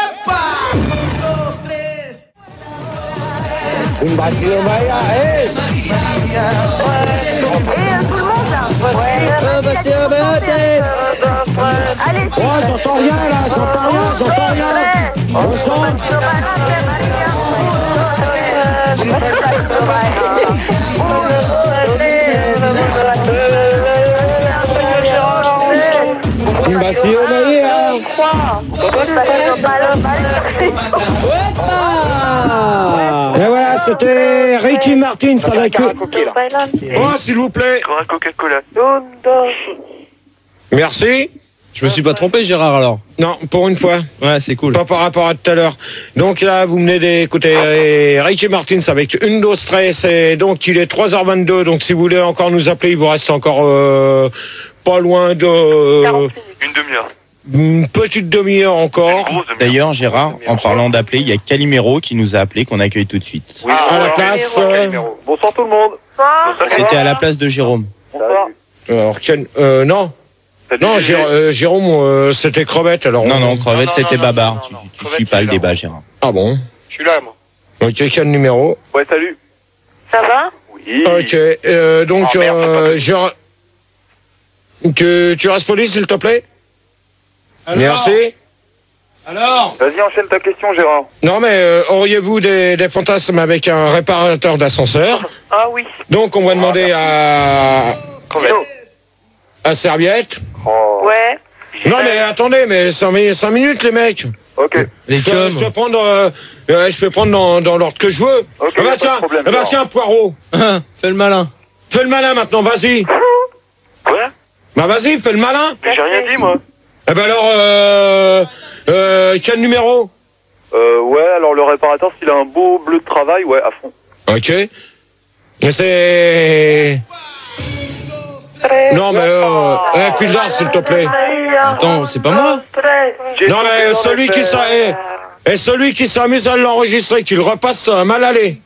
Un vacío, vaya, eh. Et euh, tout le monde là. Ouais, Un vacío, vaya. allez, Oh, j'entends rien là, j'entends rien, j'entends rien. On chante. Un vacío, vaya. Et voilà, c'était Ricky Martin avec... Oh, s'il vous plaît. Encore un Coca-Cola. Merci. Je me suis pas trompé, Gérard, alors. Non, pour une fois. Ouais, c'est cool. Pas par rapport à tout à l'heure. Donc là, vous venez d'écouter euh, Ricky Martin avec Undo Stress. Et donc, il est trois heures vingt-deux. Donc, si vous voulez encore nous appeler, il vous reste encore euh, pas loin de... Euh, Une demi-heure. une petite demi-heure encore. Une grosse demi-heure. D'ailleurs, Gérard, en parlant d'appeler, il y a Calimero qui nous a appelé, qu'on accueille tout de suite. Oui, à la alors, place... bonsoir, euh, Calimero. Bonsoir tout le monde. C'était à la place de Jérôme. Bonsoir. alors, quel- euh, non. Salut, Non, Gégé. Jé- euh, Jérôme, euh, c'était Crevette. Alors, Non, on- non, Crevette, non, c'était non, Babar. non, Tu, non, tu Crevette, suis pas il est le là. débat, Gérard. Ah bon. Je suis là, moi. Ok, quel numéro? Ouais, salut. Ça va? Oui. Ok, euh, donc, Oh, merde, euh, je... Tu, tu restes poli, s'il te plaît? Alors Merci. Alors Vas-y, enchaîne ta question, Gérard. Non, mais euh, auriez-vous des, des fantasmes avec un réparateur d'ascenseur? Ah oui. Donc, on va demander à... à Serviette. Oh. Ouais. Non, mais attendez, mais cinq minutes, les mecs. Ok. Les Je peux, coms. je peux prendre, euh, euh, je peux prendre dans, dans l'ordre que je veux. Ok, ah y a bah pas de tiens, problème, ah bah Gérard. tiens, Poirot. Fais le malin. Fais le malin maintenant, vas-y. Quoi? Bah vas-y, fais le malin. Mais j'ai rien dit, moi. Eh ben alors, euh, euh, quel numéro? Euh, ouais, alors le réparateur, s'il a un beau bleu de travail, ouais, à fond. Ok. Mais c'est... Non, mais euh, eh, Pildar, s'il te plaît. Attends, c'est pas moi. Non, mais celui qui s'a- eh, et celui qui s'amuse à l'enregistrer, qu'il repasse, ça va mal aller.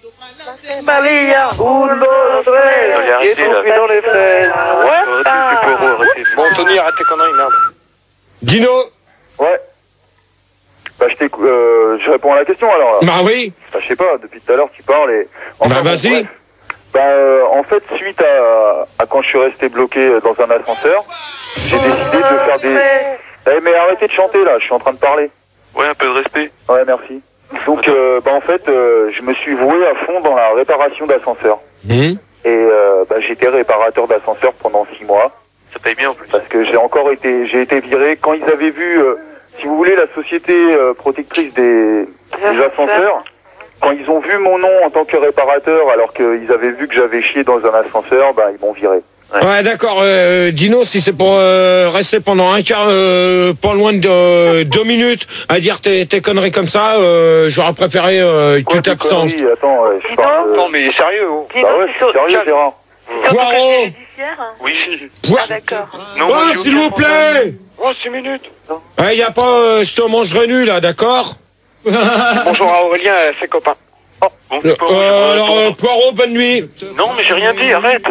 Maria, un, deux, Allez, arrêtez, là. dans les fraises. Arrêtez, c'est Poirot, arrêtez. Bon, Tony, arrête tes conneries, merde. Dino? Ouais. Bah, je t'écoute, euh, je réponds à la question, alors. Bah oui. Bah, je sais pas, depuis tout à l'heure, tu parles et... Bah bon, vas-y. bref. Bah, euh, en fait, suite à, à quand je suis resté bloqué dans un ascenseur, j'ai décidé de faire des... Eh, mais arrêtez de chanter, là, je suis en train de parler. Ouais, un peu de respect. Ouais, merci. Donc, euh, bah, en fait, euh, je me suis voué à fond dans la réparation d'ascenseurs. Hum. Et euh, bah, j'étais réparateur d'ascenseurs pendant six mois. Ça paye bien, en plus. Parce que j'ai encore été, j'ai été viré quand ils avaient vu, euh, si vous voulez, la société euh, protectrice des, des ascenseurs. Quand ils ont vu mon nom en tant que réparateur, alors qu'ils avaient vu que j'avais chié dans un ascenseur, bah ils m'ont viré. Ouais, d'accord. Euh, Dino, si c'est pour euh, rester pendant un quart, euh, pas loin de euh, deux minutes, à dire tes, tes conneries comme ça, euh, j'aurais préféré euh, que Quoi, tu tes t'absentes. conneries Attends, ouais, je parle de... Non, mais sérieux, oh. Bah ouais, c'est sérieux, Gérard. Poirot. Oui. Poi- Ah d'accord. Non, Oh, moi, j'ai s'il aucun vous plaît. Oh, six minutes. Il y a pas, euh, je te mangerai nu là, d'accord? Bonjour à Aurélien et à ses copains. Bon, c'est pas Euh, moi, je alors, réponds. euh, Poirot, bonne nuit. Non, mais j'ai rien dit, arrête.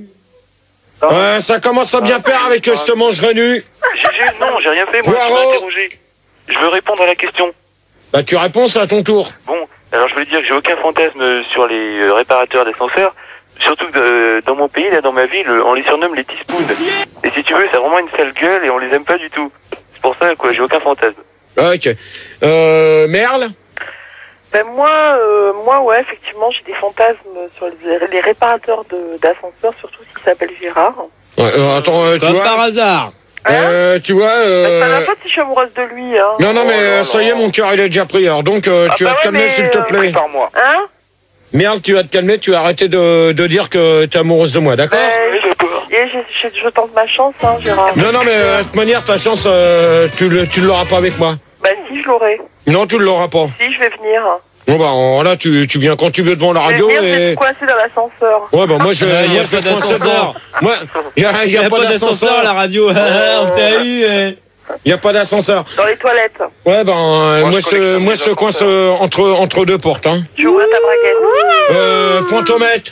Ouais, ça commence à bien faire avec que je te mangerai nu. J'ai, j'ai- non, j'ai rien fait, moi, je Poirot. m'ai interrogé. Je veux répondre à la question. Bah tu réponds, c'est à ton tour. Bon, alors je voulais dire que j'ai aucun fantasme sur les euh, réparateurs d'ascenseurs. Surtout que euh, dans mon pays, là, dans ma ville, on les surnomme les teaspoons. Et si tu veux, c'est vraiment une sale gueule et on les aime pas du tout. C'est pour ça, quoi, j'ai aucun fantasme. Ok. Euh, Merle? Ben moi, euh, moi ouais, effectivement, j'ai des fantasmes sur les, les réparateurs de- d'ascenseurs, surtout s'ils s'appellent Gérard. Ouais, euh, attends, euh, tu Comme vois, par hasard. euh, tu vois, Ben, ça euh... va pas si je suis amoureuse de lui, hein. non, non, mais Oh là euh, ça y est, là. mon cœur, il est déjà pris. Alors donc, euh, Ah tu bah vas te ouais, calmer, mais, s'il te euh, plaît. Par moi. Hein? Merle, tu vas te calmer, tu vas arrêter de, de dire que t'es amoureuse de moi, d'accord? Ben, Oui, d'accord. et j'ai- j'ai- je tente ma chance, hein, Gérard. Non, non, mais euh, de toute manière, ta chance, euh, tu le, tu l'auras pas avec moi. Ben si, je l'aurai. Non, tu l'auras pas. Si, je vais venir. Bon, bah, en- là, tu, tu viens quand tu veux devant la Je vais radio venir, je vais et... te coincer dans l'ascenseur. Ouais, bah, moi, je... Euh, y a moi, je pas vais coincer d'ascenseur. devant- Moi, y a, y Il a n'y a pas pas d'ascenseur à la radio. On t'a eu. eh. Y a pas d'ascenseur. Dans les toilettes. Ouais, ben, euh, Moi, moi, je je, collectionne moi, les je te coince ascenseurs. euh, entre, entre deux portes, hein. Tu ouvres ta braguette. Euh, Pointomètre.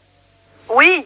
Oui.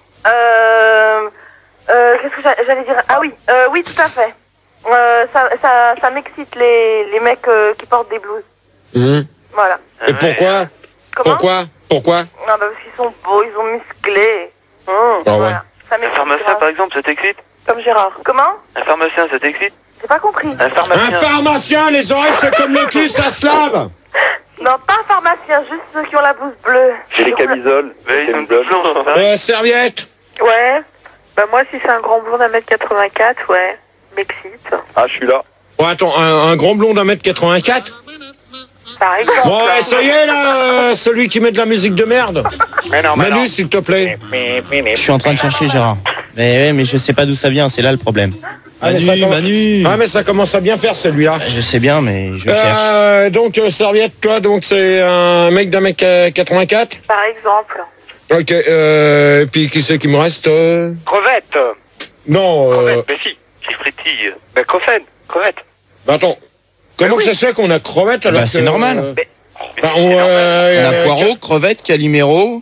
Euh, euh, qu'est-ce que j'a- j'allais dire? Ah oui, euh, oui, tout à fait. Euh, ça, ça, ça m'excite les, les mecs euh, qui portent des blouses. Hum. Voilà. Et pourquoi? Comment? Pourquoi? Pourquoi? Non, bah parce qu'ils sont beaux, ils sont musclés. Hum, Ah ouais. voilà. Ça Un m'excite. pharmacien, grave. par exemple, ça t'excite? Comme Gérard. Comment? Un pharmacien, ça t'excite? J'ai pas compris. Un Un pharmacien. pharmacien, les oreilles, c'est comme le cul, ça se lave. Non, pas un pharmacien, juste ceux qui ont la blouse bleue. J'ai les Qui ont la- camisoles. Mais les ils sont camisoles. tous blancs, hein. Euh, serviette. Ouais. Bah moi, si c'est un grand blond d'un mètre quatre-vingt-quatre, ouais. M'excite. Ah, je suis là. Bon, attends, un, un grand blond d'un mètre quatre-vingt-quatre. Par exemple. Bon, ouais, ça y est, là, euh, celui qui met de la musique de merde. Mais non, mais non. Manu, s'il te plaît. Je suis en train de chercher Gérard. Mais ouais, mais je sais pas d'où ça vient, c'est là le problème. Ah, mais ça Manu, commence- Manu. Ah, mais ça commence à bien faire, celui-là. Je sais bien, mais je cherche. Euh, donc, euh, serviette, toi, donc, c'est un mec d'un mec euh, quatre-vingt-quatre. Par exemple. Ok, euh, et puis qui c'est qui me reste euh... Crevette. Non, euh... Crevette, mais si. Qui frétille. Ben, crevette. Crevette. bah, attends. Comment Mais que oui. ça se fait qu'on a crevette alors Bah, c'est que, normal. euh, Mais- bah, on, euh, On euh, a Poirot, Crevette, Calimero,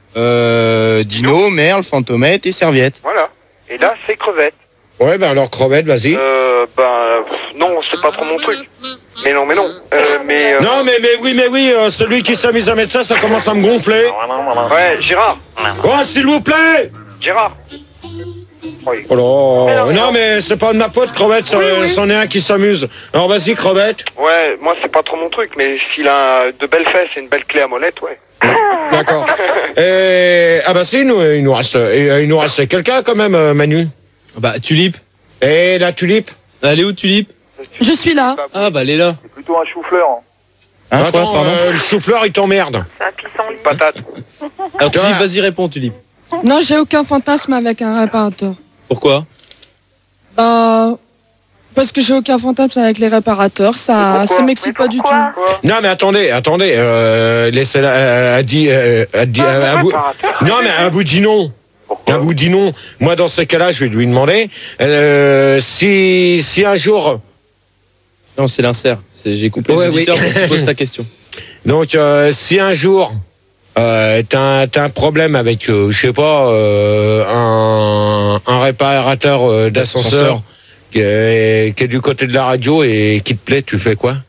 euh, Dino, Merle, Fantomètre et Serviette. Voilà. Et là, c'est crevette. Ouais, bah alors crevette, vas-y. Euh, ben, pff, non, c'est pas trop mon truc. Mais non, mais non. Euh, mais. Euh... Non, mais, mais oui, mais oui, euh, celui qui s'amuse à mettre ça, ça commence à me gonfler. Ouais, Gérard. Oh, s'il vous plaît. Gérard. Oui. Oh là. Mais non, mais c'est pas de ma pote, Crevette, c'en oui, oui. est un qui s'amuse. Alors vas-y, Crevette. Ouais, moi c'est pas trop mon truc, mais s'il a de belles fesses et une belle clé à molette, ouais. D'accord. Et ah bah si, nous, il nous reste, il nous reste quelqu'un quand même, Manu. Bah Tulipe. Et la Tulipe. Elle est où Tulipe? Je suis là. Ah bah elle est là. C'est plutôt un chou-fleur. Hein. Hein, Attends, quoi, pardon euh, le chou-fleur il t'emmerde. C'est un pissenlit. Patate. Alors Tulipe, vas-y réponds Tulipe. Non, j'ai aucun fantasme avec un réparateur. Pourquoi? Bah, parce que j'ai aucun fantasme avec les réparateurs, ça, ça m'excite pas du tout. Non mais attendez, attendez, euh, laissez-la, euh, elle dit, euh, elle dit, euh, vous... non mais elle vous dit non. Elle vous dit non. Moi dans ces cas-là, je vais lui demander, euh, si, si un jour. Non, c'est l'insert. J'ai coupé les auditeurs pour que tu poses ta question. Donc euh, si un jour. Euh, t'as, t'as un problème avec, euh, je sais pas, euh, un, un réparateur euh, d'ascenseur qui est, qui est du côté de la radio et qui te plaît, tu fais quoi?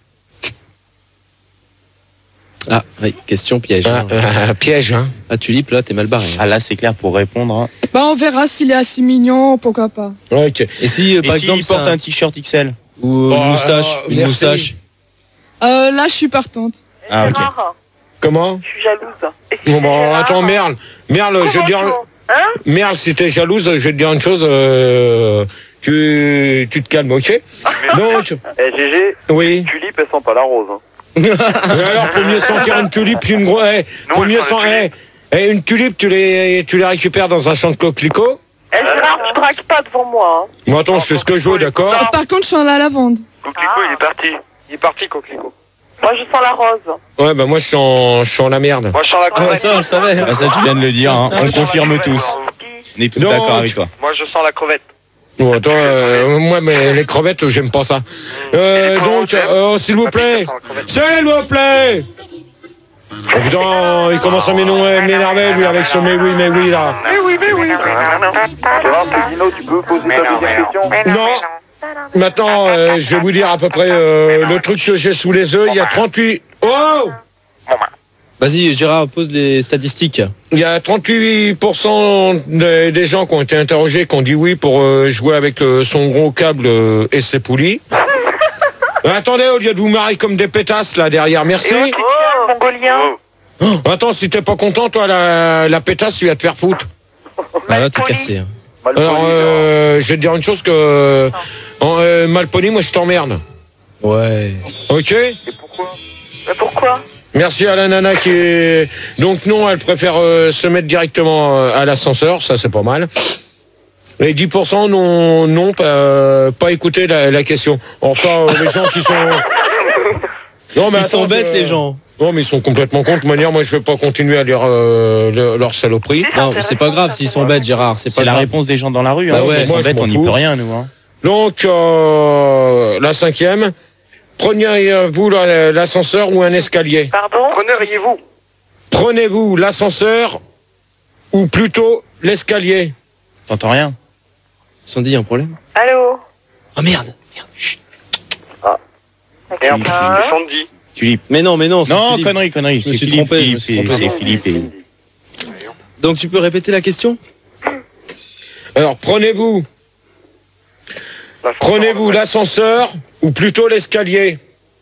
Ah, oui, question piège. Ah, euh, piège, hein. Ah, Tulipe, là, t'es mal barré. Ah, là, c'est clair pour répondre. Hein. Bah, on verra s'il est assez mignon, pourquoi pas. Ok. Et si, euh, par et exemple, s'il porte un, un t-shirt X L? Ou oh, une moustache, euh, une merci. moustache. Euh, là, je suis partante. Ah, ok. Comment? Je suis jalouse. Bon, bah, attends, Merle. Merle, je vais te dire. Hein? Merle, si t'es jalouse, je vais te dire une chose, euh, tu, tu te calmes, ok? Donc. Eh, G G. Oui. Tulipe, elle sent pas la rose, hein. Alors, faut mieux sentir une tulipe qu'une grosse, eh, faut mieux sentir, eh, eh, une tulipe, tu les, tu les récupères dans un champ de coquelicots. Eh, Gérard, tu dragues pas devant moi, hein. Bon, attends, je fais ce que je veux, d'accord? Euh, par contre, je suis en la lavande. Coquelicot, il est parti. Il est parti, Coquelicot. Moi, je sens la rose. Ouais, bah, moi, je suis en, je suis en la merde. Moi, je sens la Ah, crevette. ça, je savais. Ah, ça, tu viens de le dire, hein. On confirme tous. On est tous Donc, d'accord avec toi. Moi, je sens la crevette. Bon, attends, euh, moi, mais les crevettes, j'aime pas ça. Euh, donc, euh, s'il vous plaît. S'il vous plaît. Oh, putain, il commence à m'énerver, lui, avec ce mais oui, mais oui, là. Mais oui, mais oui. Gérard, c'est Dino, tu peux poser ta deuxième question? Non. Maintenant, euh, je vais vous dire à peu près euh, le truc que j'ai sous les yeux. Il y a trente-huit... Oh! Vas-y, Gérard, pose les statistiques. Il y a trente-huit pour cent des, des gens qui ont été interrogés qui ont dit oui pour euh, jouer avec euh, son gros câble euh, et ses poulies. Euh, attendez, au lieu de vous marier comme des pétasses là derrière, merci. Oh, mongolien. Oh, attends, si t'es pas content, toi, la, la pétasse, tu vas te faire foutre. Ah là, t'es cassé. Hein. Alors, euh, je vais te dire une chose que... En, euh, Malpoli, moi, je t'emmerde. Ouais. Ok? Et pourquoi? Mais pourquoi? Merci à la nana qui est... Donc non, elle préfère euh, se mettre directement euh, à l'ascenseur, ça c'est pas mal. Et dix pour cent non, non pas, euh, pas écouter la, la question. Enfin, euh, les gens qui sont... Non, mais ils attends, sont bêtes, euh... les gens. Non, mais ils sont complètement contre. De manière, moi, je vais pas continuer à lire euh, le, leur saloperie. Non, c'est pas grave s'ils sont bêtes, Gérard. C'est pas C'est la grave. réponse des gens dans la rue. Hein. Bah ouais, S'ils sont moi, je bêtes, m'en on n'y fous. peut rien, nous. Hein. Donc, euh, la cinquième, prenez-vous la- l'ascenseur ou un escalier? Pardon? Preneriez-vous? Prenez-vous l'ascenseur ou plutôt l'escalier? T'entends rien? Sandy, y a un problème? Allô? Oh merde. Merde. Chut. Merde, Hein? c'est Sandy. Tulipe. Mais non, mais non. c'est Non, Philippe. connerie, connerie. Je me C'est suis Philippe, trompé, je me Philippe, suis c'est trompé. c'est Philippe. et- Donc tu peux répéter la question? Alors, prenez-vous, prenez-vous l'ascenseur ou plutôt l'escalier?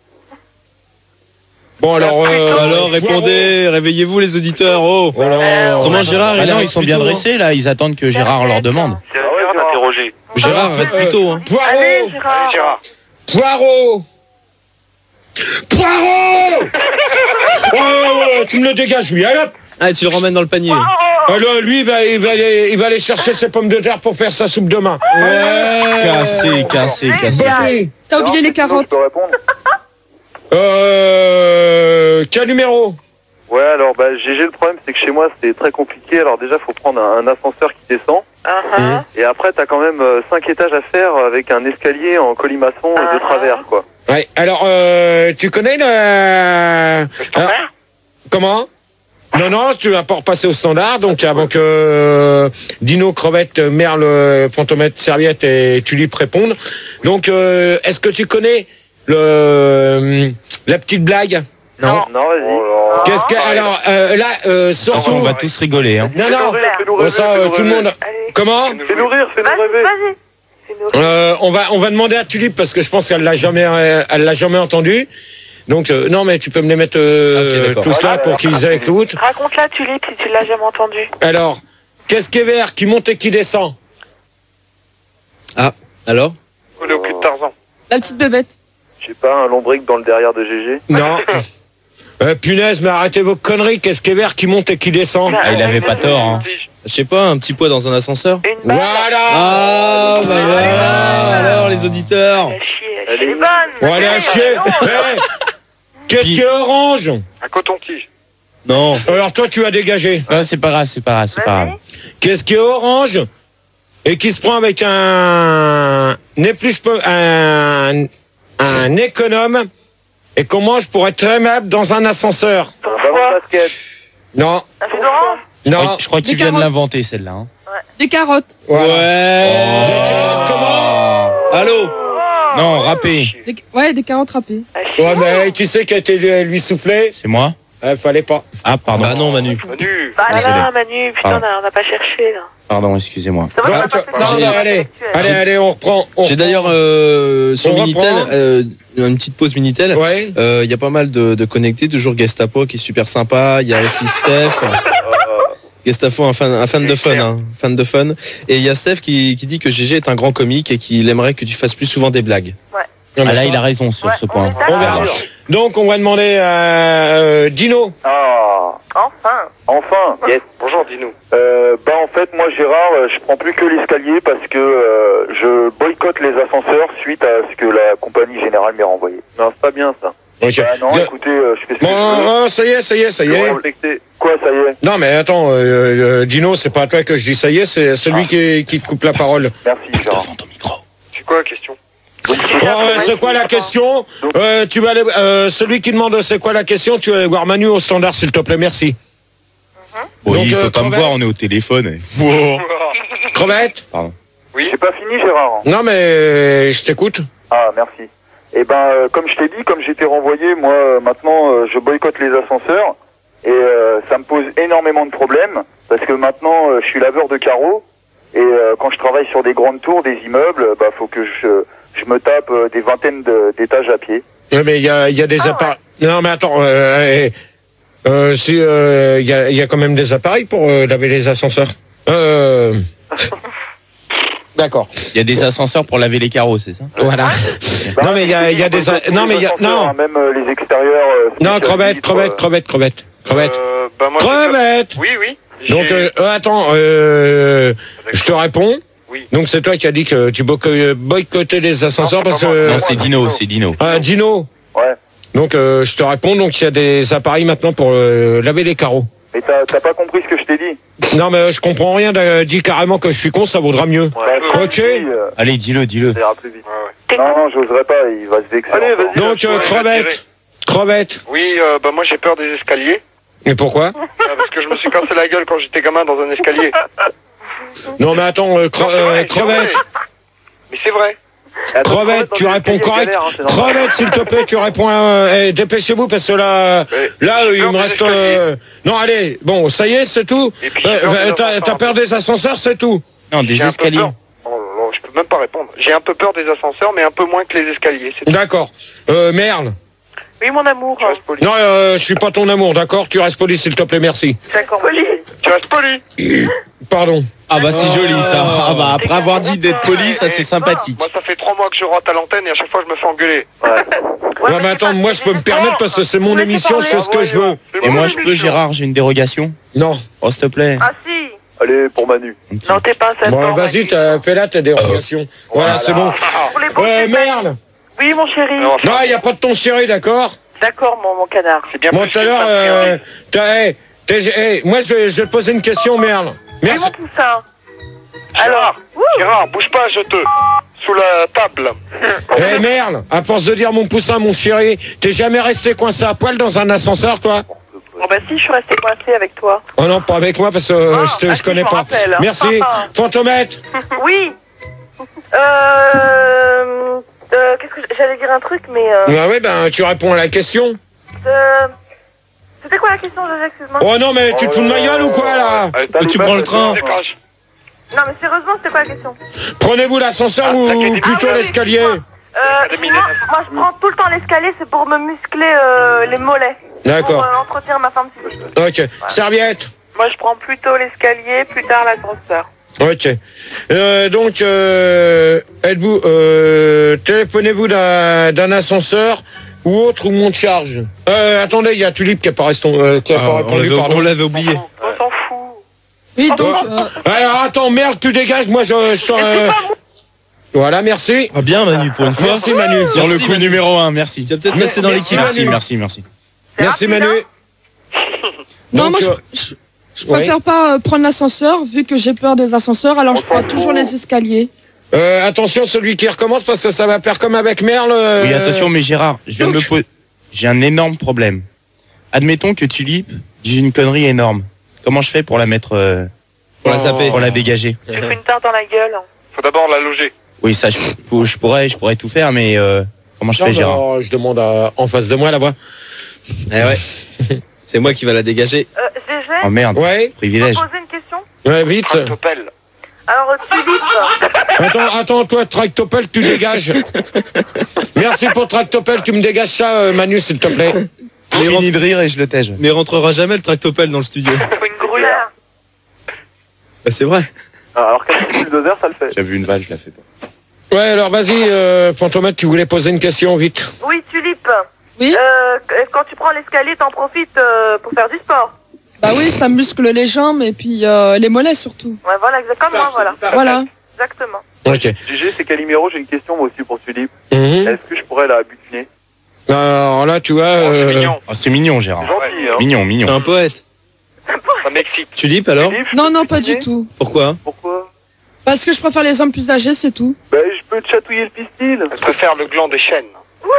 Bon, alors, euh, Alors répondez, réveillez-vous les auditeurs. Oh. Voilà. Comment Gérard? Ah il non, arrive ils sont plus bien tôt, hein. dressés, là. Ils attendent que Gérard leur demande. C'est dur d'interroger. Gérard arrête plus tôt. Hein. Poireau! Allez, Gérard. Allez, Gérard. Poireau! Poireau! Oh, ouais, tu me le dégages, lui. Allez, hop. Ah, tu le ramènes dans le panier. Alors, lui, il va, il, va aller, il va aller chercher ses pommes de terre pour faire sa soupe demain. Ouais. Cassé, cassé, cassé. Bonne. T'as oublié les carottes. Je peux répondre? Euh, quel numéro? Ouais, alors, bah, G G, le problème, c'est que chez moi, c'est très compliqué. Alors, déjà, faut prendre un, un ascenseur qui descend. Uh-huh. Et après, t'as quand même euh, cinq étages à faire avec un escalier en colimaçon euh, de travers, quoi. Ouais, alors, euh, tu connais le... Alors, comment? Non, non, tu vas pas repasser au standard, donc avant que euh, Dino, Crevette, Merle, Fantomètre, Serviette et Tulipe répondent. Donc, euh, est-ce que tu connais le la petite blague. Non, non, vas-y. Qu'est-ce que alors euh, là euh, surtout On va tous rigoler. Hein. non non bon, ça euh, tout le monde comment Fais-nous rire, fais-nous rêver. Vas-y. euh, on va on va demander à Tulipe parce que je pense qu'elle l'a jamais euh, elle l'a jamais entendu. Donc euh, non mais tu peux me les mettre euh, Ok, d'accord. tous là pour qu'ils écoutent. Raconte-la, Tulipe, si tu l'as jamais entendu. Alors qu'est-ce qui est vert qui monte et qui descend? Ah, alors Collé au cul de Tarzan. La petite bébête. Je sais pas, un lombric dans le derrière de G G. Non. Euh, punaise, mais arrêtez vos conneries. Qu'est-ce qui est vert qui monte et qui descend? Ah, il avait pas tort. Hein. Je sais pas, un petit poids dans un ascenseur. Une balle. Voilà. Ah, bah voilà. Alors, les auditeurs. Elle chier, elle est bonne. Bon, allez à chier. Eh, qu'est-ce qui est orange? Un coton-tige. Non. Alors toi, tu as dégagé. Ah, c'est pas grave, c'est pas grave, c'est pas grave. Qu'est-ce qui est orange et qui se prend avec un plus un un économe et qu'on mange pour être aimable dans un ascenseur? Un ballon de basket. Non, Un feu d'orange. Je crois- non. Je crois qu'il Des vient de carottes. l'inventer celle-là. Hein. Des carottes. Voilà. Ouais. Des carottes, comment? Allô. Non, râpé. Des... Ouais, des carottes râpées. Ouais, mais qui c'est qui a été lui, lui soufflé? C'est moi? Il fallait pas. Ah, pardon. Bah non, Manu. Manu. Bah Désolé. là, Manu, putain, on Pardon. a, on a pas cherché, là. Pardon, excusez-moi. Ça va, Ouais, on a pas tu- fait non, de- non, allez, allez, allez, on reprend. on J'ai reprend. d'ailleurs euh, sur On Minitel reprend. euh, une petite pause Minitel. Ouais. Euh, Il y a pas mal de, de connectés, toujours Gestapo qui est super sympa. Il y a aussi Steph. Gestapo, un fan, un fan de fun, hein, fan de fun. Et il y a Steph qui, qui dit que G G est un grand comique et qu'il aimerait que tu fasses plus souvent des blagues. Non, mais Ah là, ça- il a raison sur Ouais, ce on point. est d'accord. On verra. Donc, on va demander à euh, Dino. Ah, Enfin. enfin. Yes. Bonjour, dis-nous. Euh, bah en fait, moi Gérard, euh, je prends plus que l'escalier parce que euh, je boycotte les ascenseurs suite à ce que la compagnie générale m'ait renvoyé. Non, c'est pas bien ça. Ok. Bah non, Bien. écoutez, euh, je fais ce que Bon, je veux. oh, ça y est, ça y est, ça y Je est. veux respecter. Quoi, ça y est? Non, mais attends, euh, euh, Dino, c'est pas à toi que je dis ça y est, c'est celui Ah. qui, qui te coupe la parole. Merci Gérard. Devant ton micro. C'est quoi la question? Bon, euh, c'est quoi la question? euh, Tu vas aller, euh, celui qui demande c'est quoi la question, tu vas aller voir Manu au standard, s'il te plaît, merci. Bon, Donc, il euh, peut pas me crevette. voir, on est au téléphone. Wow. Crevette? Oui. C'est pas fini Gérard. Non, mais euh, je t'écoute. Ah, merci. Eh ben, euh, comme je t'ai dit, comme j'étais renvoyé, moi, euh, maintenant, euh, je boycotte les ascenseurs. Et euh, ça me pose énormément de problèmes. Parce que maintenant, euh, je suis laveur de carreaux. Et euh, quand je travaille sur des grandes tours, des immeubles, bah, faut que je, je me tape euh, des vingtaines de- d'étages à pied. Ouais, mais il y a, il y a des Ah, appareils. Non, mais attends, euh, euh, euh, si, euh, il y, a, il y a quand même des appareils pour euh, laver les ascenseurs. Euh... D'accord. Il y a des ascenseurs pour laver les carreaux, c'est ça? Voilà. Bah, Non, mais il y a, il y a je des. boycotte tous Non, mais il y a. les ascenseurs, Non, hein, même euh, les extérieurs. euh, non, spécial crevette, vitres, crevette, euh, crevette, crevette, crevette. Euh, bah moi, j'ai Crevette. peur- Oui, oui. J'ai- Donc, euh, euh, attends, euh, je te réponds. Oui. Donc, c'est toi qui as dit que tu boyco- boycottais les ascenseurs Non, parce c'est pas que. moi. Non, c'est Dino, c'est Dino. Ah, Dino. Ouais. Donc, euh, je te réponds. Donc, il y a des appareils maintenant pour euh, laver les carreaux. Mais t'as t'as pas compris ce que je t'ai dit. Non, mais je comprends rien. euh, Dis carrément que je suis con, ça vaudra mieux. Bah, Ouais. Ok. si, euh, Allez, dis-le, dis-le. ça ira plus vite. Ouais, ouais. Non, non, j'oserais pas, il va se vexer. Allez, encore. vas-y. Donc, euh, Ouais, je vais crevette. tirer. Crevette. Oui, euh, bah moi j'ai peur des escaliers. Et pourquoi? Ah, parce que je me suis cassé la gueule quand j'étais gamin dans un escalier. Non, mais attends, euh, cre- Non, c'est euh, vrai, c'est crevette. vrai. Mais c'est vrai. Attends, Crevette, dans tu les réponds escaliers, correct. galère, hein, c'est normal. Crevette, s'il te plaît, tu réponds. Euh, eh, dépêchez-vous parce que là, Ouais. là, J'ai il peur me des reste. escaliers. euh, Non, allez, bon, ça y est, c'est tout. Et puis, j'ai Euh, peur des euh, T'as ascenseurs. t'as peur des ascenseurs, c'est tout. Non, des J'ai un peu escaliers. peur. Oh là là, je peux même pas répondre. J'ai un peu peur des ascenseurs, mais un peu moins que les escaliers. C'est tout. D'accord. Euh, Merle. Oui, mon amour. Tu restes poli. Non, euh, je suis pas ton amour, d'accord. Tu restes poli, s'il te plaît, merci. D'accord, poli. Tu restes poli. Pardon. Ah bah c'est joli ça. Ah bah après avoir dit d'être poli, ça c'est sympathique. Moi, ça fait trois mois que je rentre à l'antenne et à chaque fois, je me fais engueuler. Ouais, mais attends, moi, je peux me permettre parce que c'est mon émission, je fais ce que je veux. Et moi je peux, Gérard, j'ai une dérogation. Non. Oh s'il te plaît. Ah si. Allez, pour Manu. Non, t'es pas un sale Bon, porc, vas-y, Manu. t'as fait là tes dérogations. Voilà, c'est bon. Pour les beaux Euh, yeux, Merle. Oui, mon chéri. Non, enfin, Non, il n'y a pas de ton chéri, d'accord. D'accord, mon, mon canard. c'est bien Bon, plus tout à que l'heure, ça, a euh, priori. t'as- hey, t'es- hey, moi, je, vais- je vais te poser une question, Merle. Oui, Merci. mon poussin. Gérard, Wouh. Gérard, bouge pas, je te. Sous la table. Eh Merle, à force de dire mon poussin, mon chéri, t'es jamais resté coincé à poil dans un ascenseur, toi? Oh bah si, je suis restée coincée avec toi. Oh non, pas avec moi parce que euh, Ah, je, te, ah je si, connais je m'en pas. rappelle. Merci. Fantomètre. Oui. Euh, euh, qu'est-ce que j'allais dire un truc, mais. Euh, Ah ouais, ben tu réponds à la question. euh, C'était quoi la question, G G, excuse-moi? Oh non, mais tu te fous de ma gueule ou quoi là? Tu prends le train. Non, mais sérieusement, c'était quoi la question? Prenez-vous l'ascenseur ou plutôt l'escalier? Euh, moi, moi, je prends tout le temps l'escalier, c'est pour me muscler euh, les mollets. D'accord. Pour euh, entretenir ma forme physique. Ok. Serviette. Moi, je prends plutôt l'escalier, plus tard l'ascenseur. Ok. Euh, donc, euh, êtes-vous, euh, téléphonez-vous d'un d'un ascenseur ou autre ou monte charge? Euh, attendez, il y a Tulipe qui n'a pas, reston- euh, qui a Ah, pas on répondu, l'avait- pardon. on l'avait oublié. On s'en fout. Oui, donc. Oh. euh, Alors attends, merde, tu dégages, moi je... je euh, Voilà, merci. Ah bien Manu, pour une fois. Merci Manu. Sur le Merci, coup Manu. numéro un, merci. Tu vas peut-être Mais- rester dans merci, l'équipe. Merci, Manu. merci, merci. C'est Merci rapide, Manu. Non, Donc, moi, euh, je, je, je préfère pas euh, prendre l'ascenseur, vu que j'ai peur des ascenseurs, alors je prends toujours les escaliers. euh, attention, celui qui recommence parce que ça va faire comme avec Merle. euh, Oui, attention, mais Gérard, je viens de me poser. J'ai un énorme problème. Admettons que Tulipe dit une connerie énorme. Comment je fais pour la mettre, euh, Pour la saper. pour la dégager? Tu fais une tarte dans la gueule. Faut d'abord la loger. Oui, ça, je, je pourrais, je pourrais tout faire, mais euh, comment je Non, fais, Gérard? non, je demande à, en face de moi là-bas. Eh ouais. C'est moi qui va la dégager. Euh, G G, Oh merde, Ouais, je peux privilège. poser une question? ouais, vite. Tractopelle. Alors, euh, Tulipe, Attends, attends, toi, Tractopelle, tu dégages. Merci pour Tractopelle, tu me dégages ça, euh, Manu, s'il te plaît. Je finis de rire et je le tège. Mais il rentrera jamais le tractopelle dans le studio. Faut une gruyère. Bah, c'est vrai. Alors qu'avec le bulldozer, ça le fait. J'avais une balle, je la fais pas. Ouais, alors vas-y, euh, Fantomètre, tu voulais poser une question, vite. oui, Tulipe. Oui. Euh, quand tu prends l'escalier, t'en profites euh, pour faire du sport. Bah oui, ça muscle les jambes et puis euh, les mollets surtout. Ouais, voilà, exactement, moi, voilà. Voilà. Exactement. Ok. G G, c'est Calimero, j'ai une question moi aussi pour Tulipe. Mhm. Est-ce que je pourrais la butiner? Alors là, tu vois... Oh, c'est euh, mignon. Oh, c'est mignon, Gérard. Gentil, hein. Mignon, C'est mignon. un poète. Ça m'excite. Tulipe alors? Tulipe, je Non, peux non, te pas butiner du tout. Pourquoi? Pourquoi? Parce que je préfère les hommes plus âgés, c'est tout. Ben, je peux te chatouiller le pistil. Elle préfère le gland des chênes.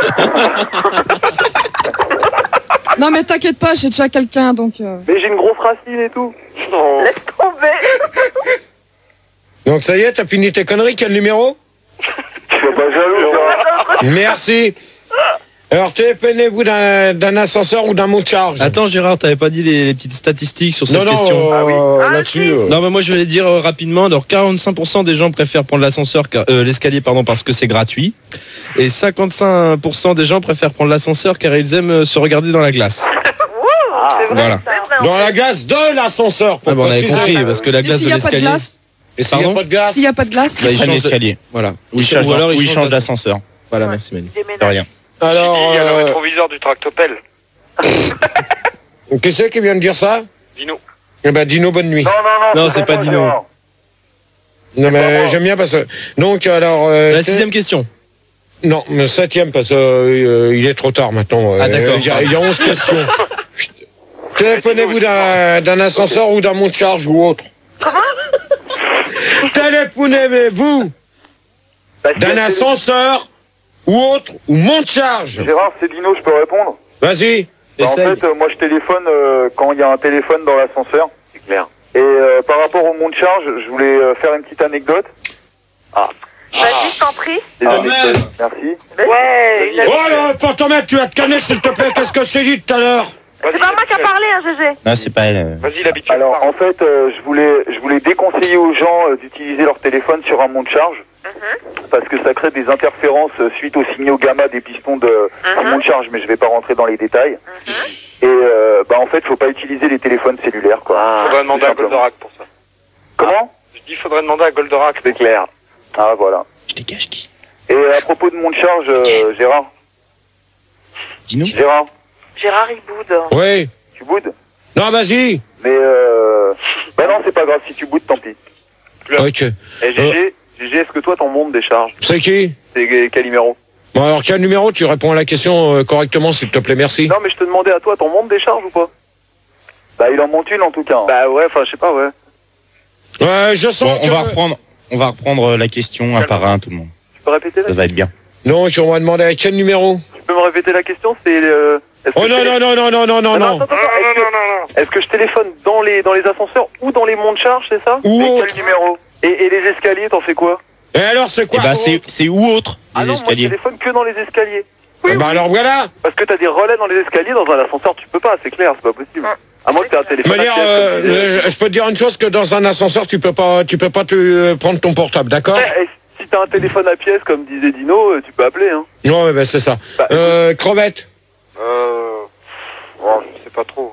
Non, mais t'inquiète pas, j'ai déjà quelqu'un, donc... euh, Mais j'ai une grosse racine et tout. Non. Laisse tomber. Donc ça y est, t'as fini tes conneries, quel numéro? Sois pas jaloux, Gérard. Merci. Alors, téléphonez-vous d'un d'un ascenseur ou d'un mont de charge? Attends Gérard, t'avais pas dit les, les petites statistiques sur cette Non, non, question? euh, Ah oui. Ah, là-dessus... si. euh, Non, mais moi je vais dire euh, rapidement. Alors, quarante-cinq pour cent des gens préfèrent prendre l'ascenseur, car- euh, l'escalier, pardon, parce que c'est gratuit. Et cinquante-cinq pour cent des gens préfèrent prendre l'ascenseur car ils aiment euh, se regarder dans la glace. Wouh, c'est vrai, Voilà. c'est vrai. Dans la glace de l'ascenseur, pour Ah, bah, on avait préciser. compris, parce que la Et glace s'il de n'y a pas de l'escalier. glace Et s'il n'y a Pardon pas de glace? S'il n'y a pas de glace Bah, il Prenne change de- l'escalier. Voilà. Ou il change, Ou alors, ou il change d'as- d'ascenseur. Voilà, merci Manu. De Déménage. rien. Alors, Il y a le euh, rétroviseur du tractopelle. qui c'est qui vient de dire ça? Dino. Eh ben, Dino, bonne nuit. Non, non, non. Non, c'est pas moi, Dino. Gérard. Non, mais Pardon. j'aime bien parce que... Donc, alors... euh, La t'es- sixième question. Non, le septième, parce que euh, il est trop tard maintenant. Ah, d'accord. Il y, a- il y a onze questions. Téléphonez-vous d'un d'un ascenseur ou d'un mont de charge ou autre. Téléphonez-vous Bah, si d'un elle- ascenseur ou autre ou mont de charge. Gérard, c'est Dino, je peux répondre? Vas-y. Bah, en Essaye. fait, euh, moi je téléphone euh, quand il y a un téléphone dans l'ascenseur. C'est clair. Et euh, par rapport au mont de charge, je voulais euh, faire une petite anecdote. Vas-y, je t'en prie. Des Ah, anecdotes. merde. Merci. Ouais, il a- Oh là, Fantomètre, tu vas te calmer s'il te plaît. Qu'est-ce que je t'ai dit tout à l'heure? C'est pas moi qui a parlé, hein, G G. Non, c'est pas elle. euh. Vas-y, l'habitude. Alors en fait, euh, je voulais je voulais déconseiller aux gens euh, d'utiliser leur téléphone sur un mont de charge. Parce que ça crée des interférences euh, suite aux signaux gamma des pistons de, du mont de charge, mais je vais pas rentrer dans les détails. Et euh, bah en fait, faut pas utiliser les téléphones cellulaires quoi. Faudrait demander Tout à simplement. Goldorak pour ça. Comment? Je dis, faudrait demander à Goldorak. C'est clair. Ah voilà. Je dégage qui? Et à propos de mont de charge, euh, Gérard, Dis-nous. Gérard, Gérard, il boude. Oui. tu boudes? Non, vas-y. Mais euh... bah non, c'est pas grave. Si tu boudes, tant pis. Ok. Et Gégé, Gégé, est-ce que toi t'en montes des charges? C'est qui? C'est Calimero. Bon, alors, quel numéro? Tu réponds à la question euh, correctement, s'il te plaît, merci. Non, mais je te demandais à toi, t'en montes des charges ou pas? Bah, il en monte une en tout cas. hein. Bah ouais, enfin, je sais pas, ouais. Ouais, je sens Bon, on que... va reprendre, on va reprendre la question un par un, tout le monde. Tu peux répéter la Ça va être bien. Donc, on va demander à quel numéro? Tu peux me répéter la question? C'est euh... est-ce que Oh je non, télé- non, non, non, non, non, non, attends, non. attends, attends, est-ce que- non, non. Est-ce que je téléphone dans les dans les ascenseurs ou dans les monts de charge, c'est ça? Ou Et autre. quel numéro? et, et les escaliers, t'en fais quoi? Et alors, c'est quoi? Eh bah, c'est, c'est où autre, Ah les non, moi je escaliers? téléphone que dans les escaliers. Oui, bah alors voilà. Parce que t'as des relais dans les escaliers, dans un ascenseur, tu peux pas, c'est clair, c'est pas possible. À moins que t'aies un Je téléphone. veux dire, à pièce, euh, comme tu disais. euh, je peux te dire une chose, que dans un ascenseur, tu peux pas, tu peux pas te euh, prendre ton portable, d'accord? Ouais, et si t'as un téléphone à pièce, comme disait Dino, euh, tu peux appeler, hein. Ouais, bah, c'est ça. Bah, Euh, crevette. Euh... Oh, je sais pas trop.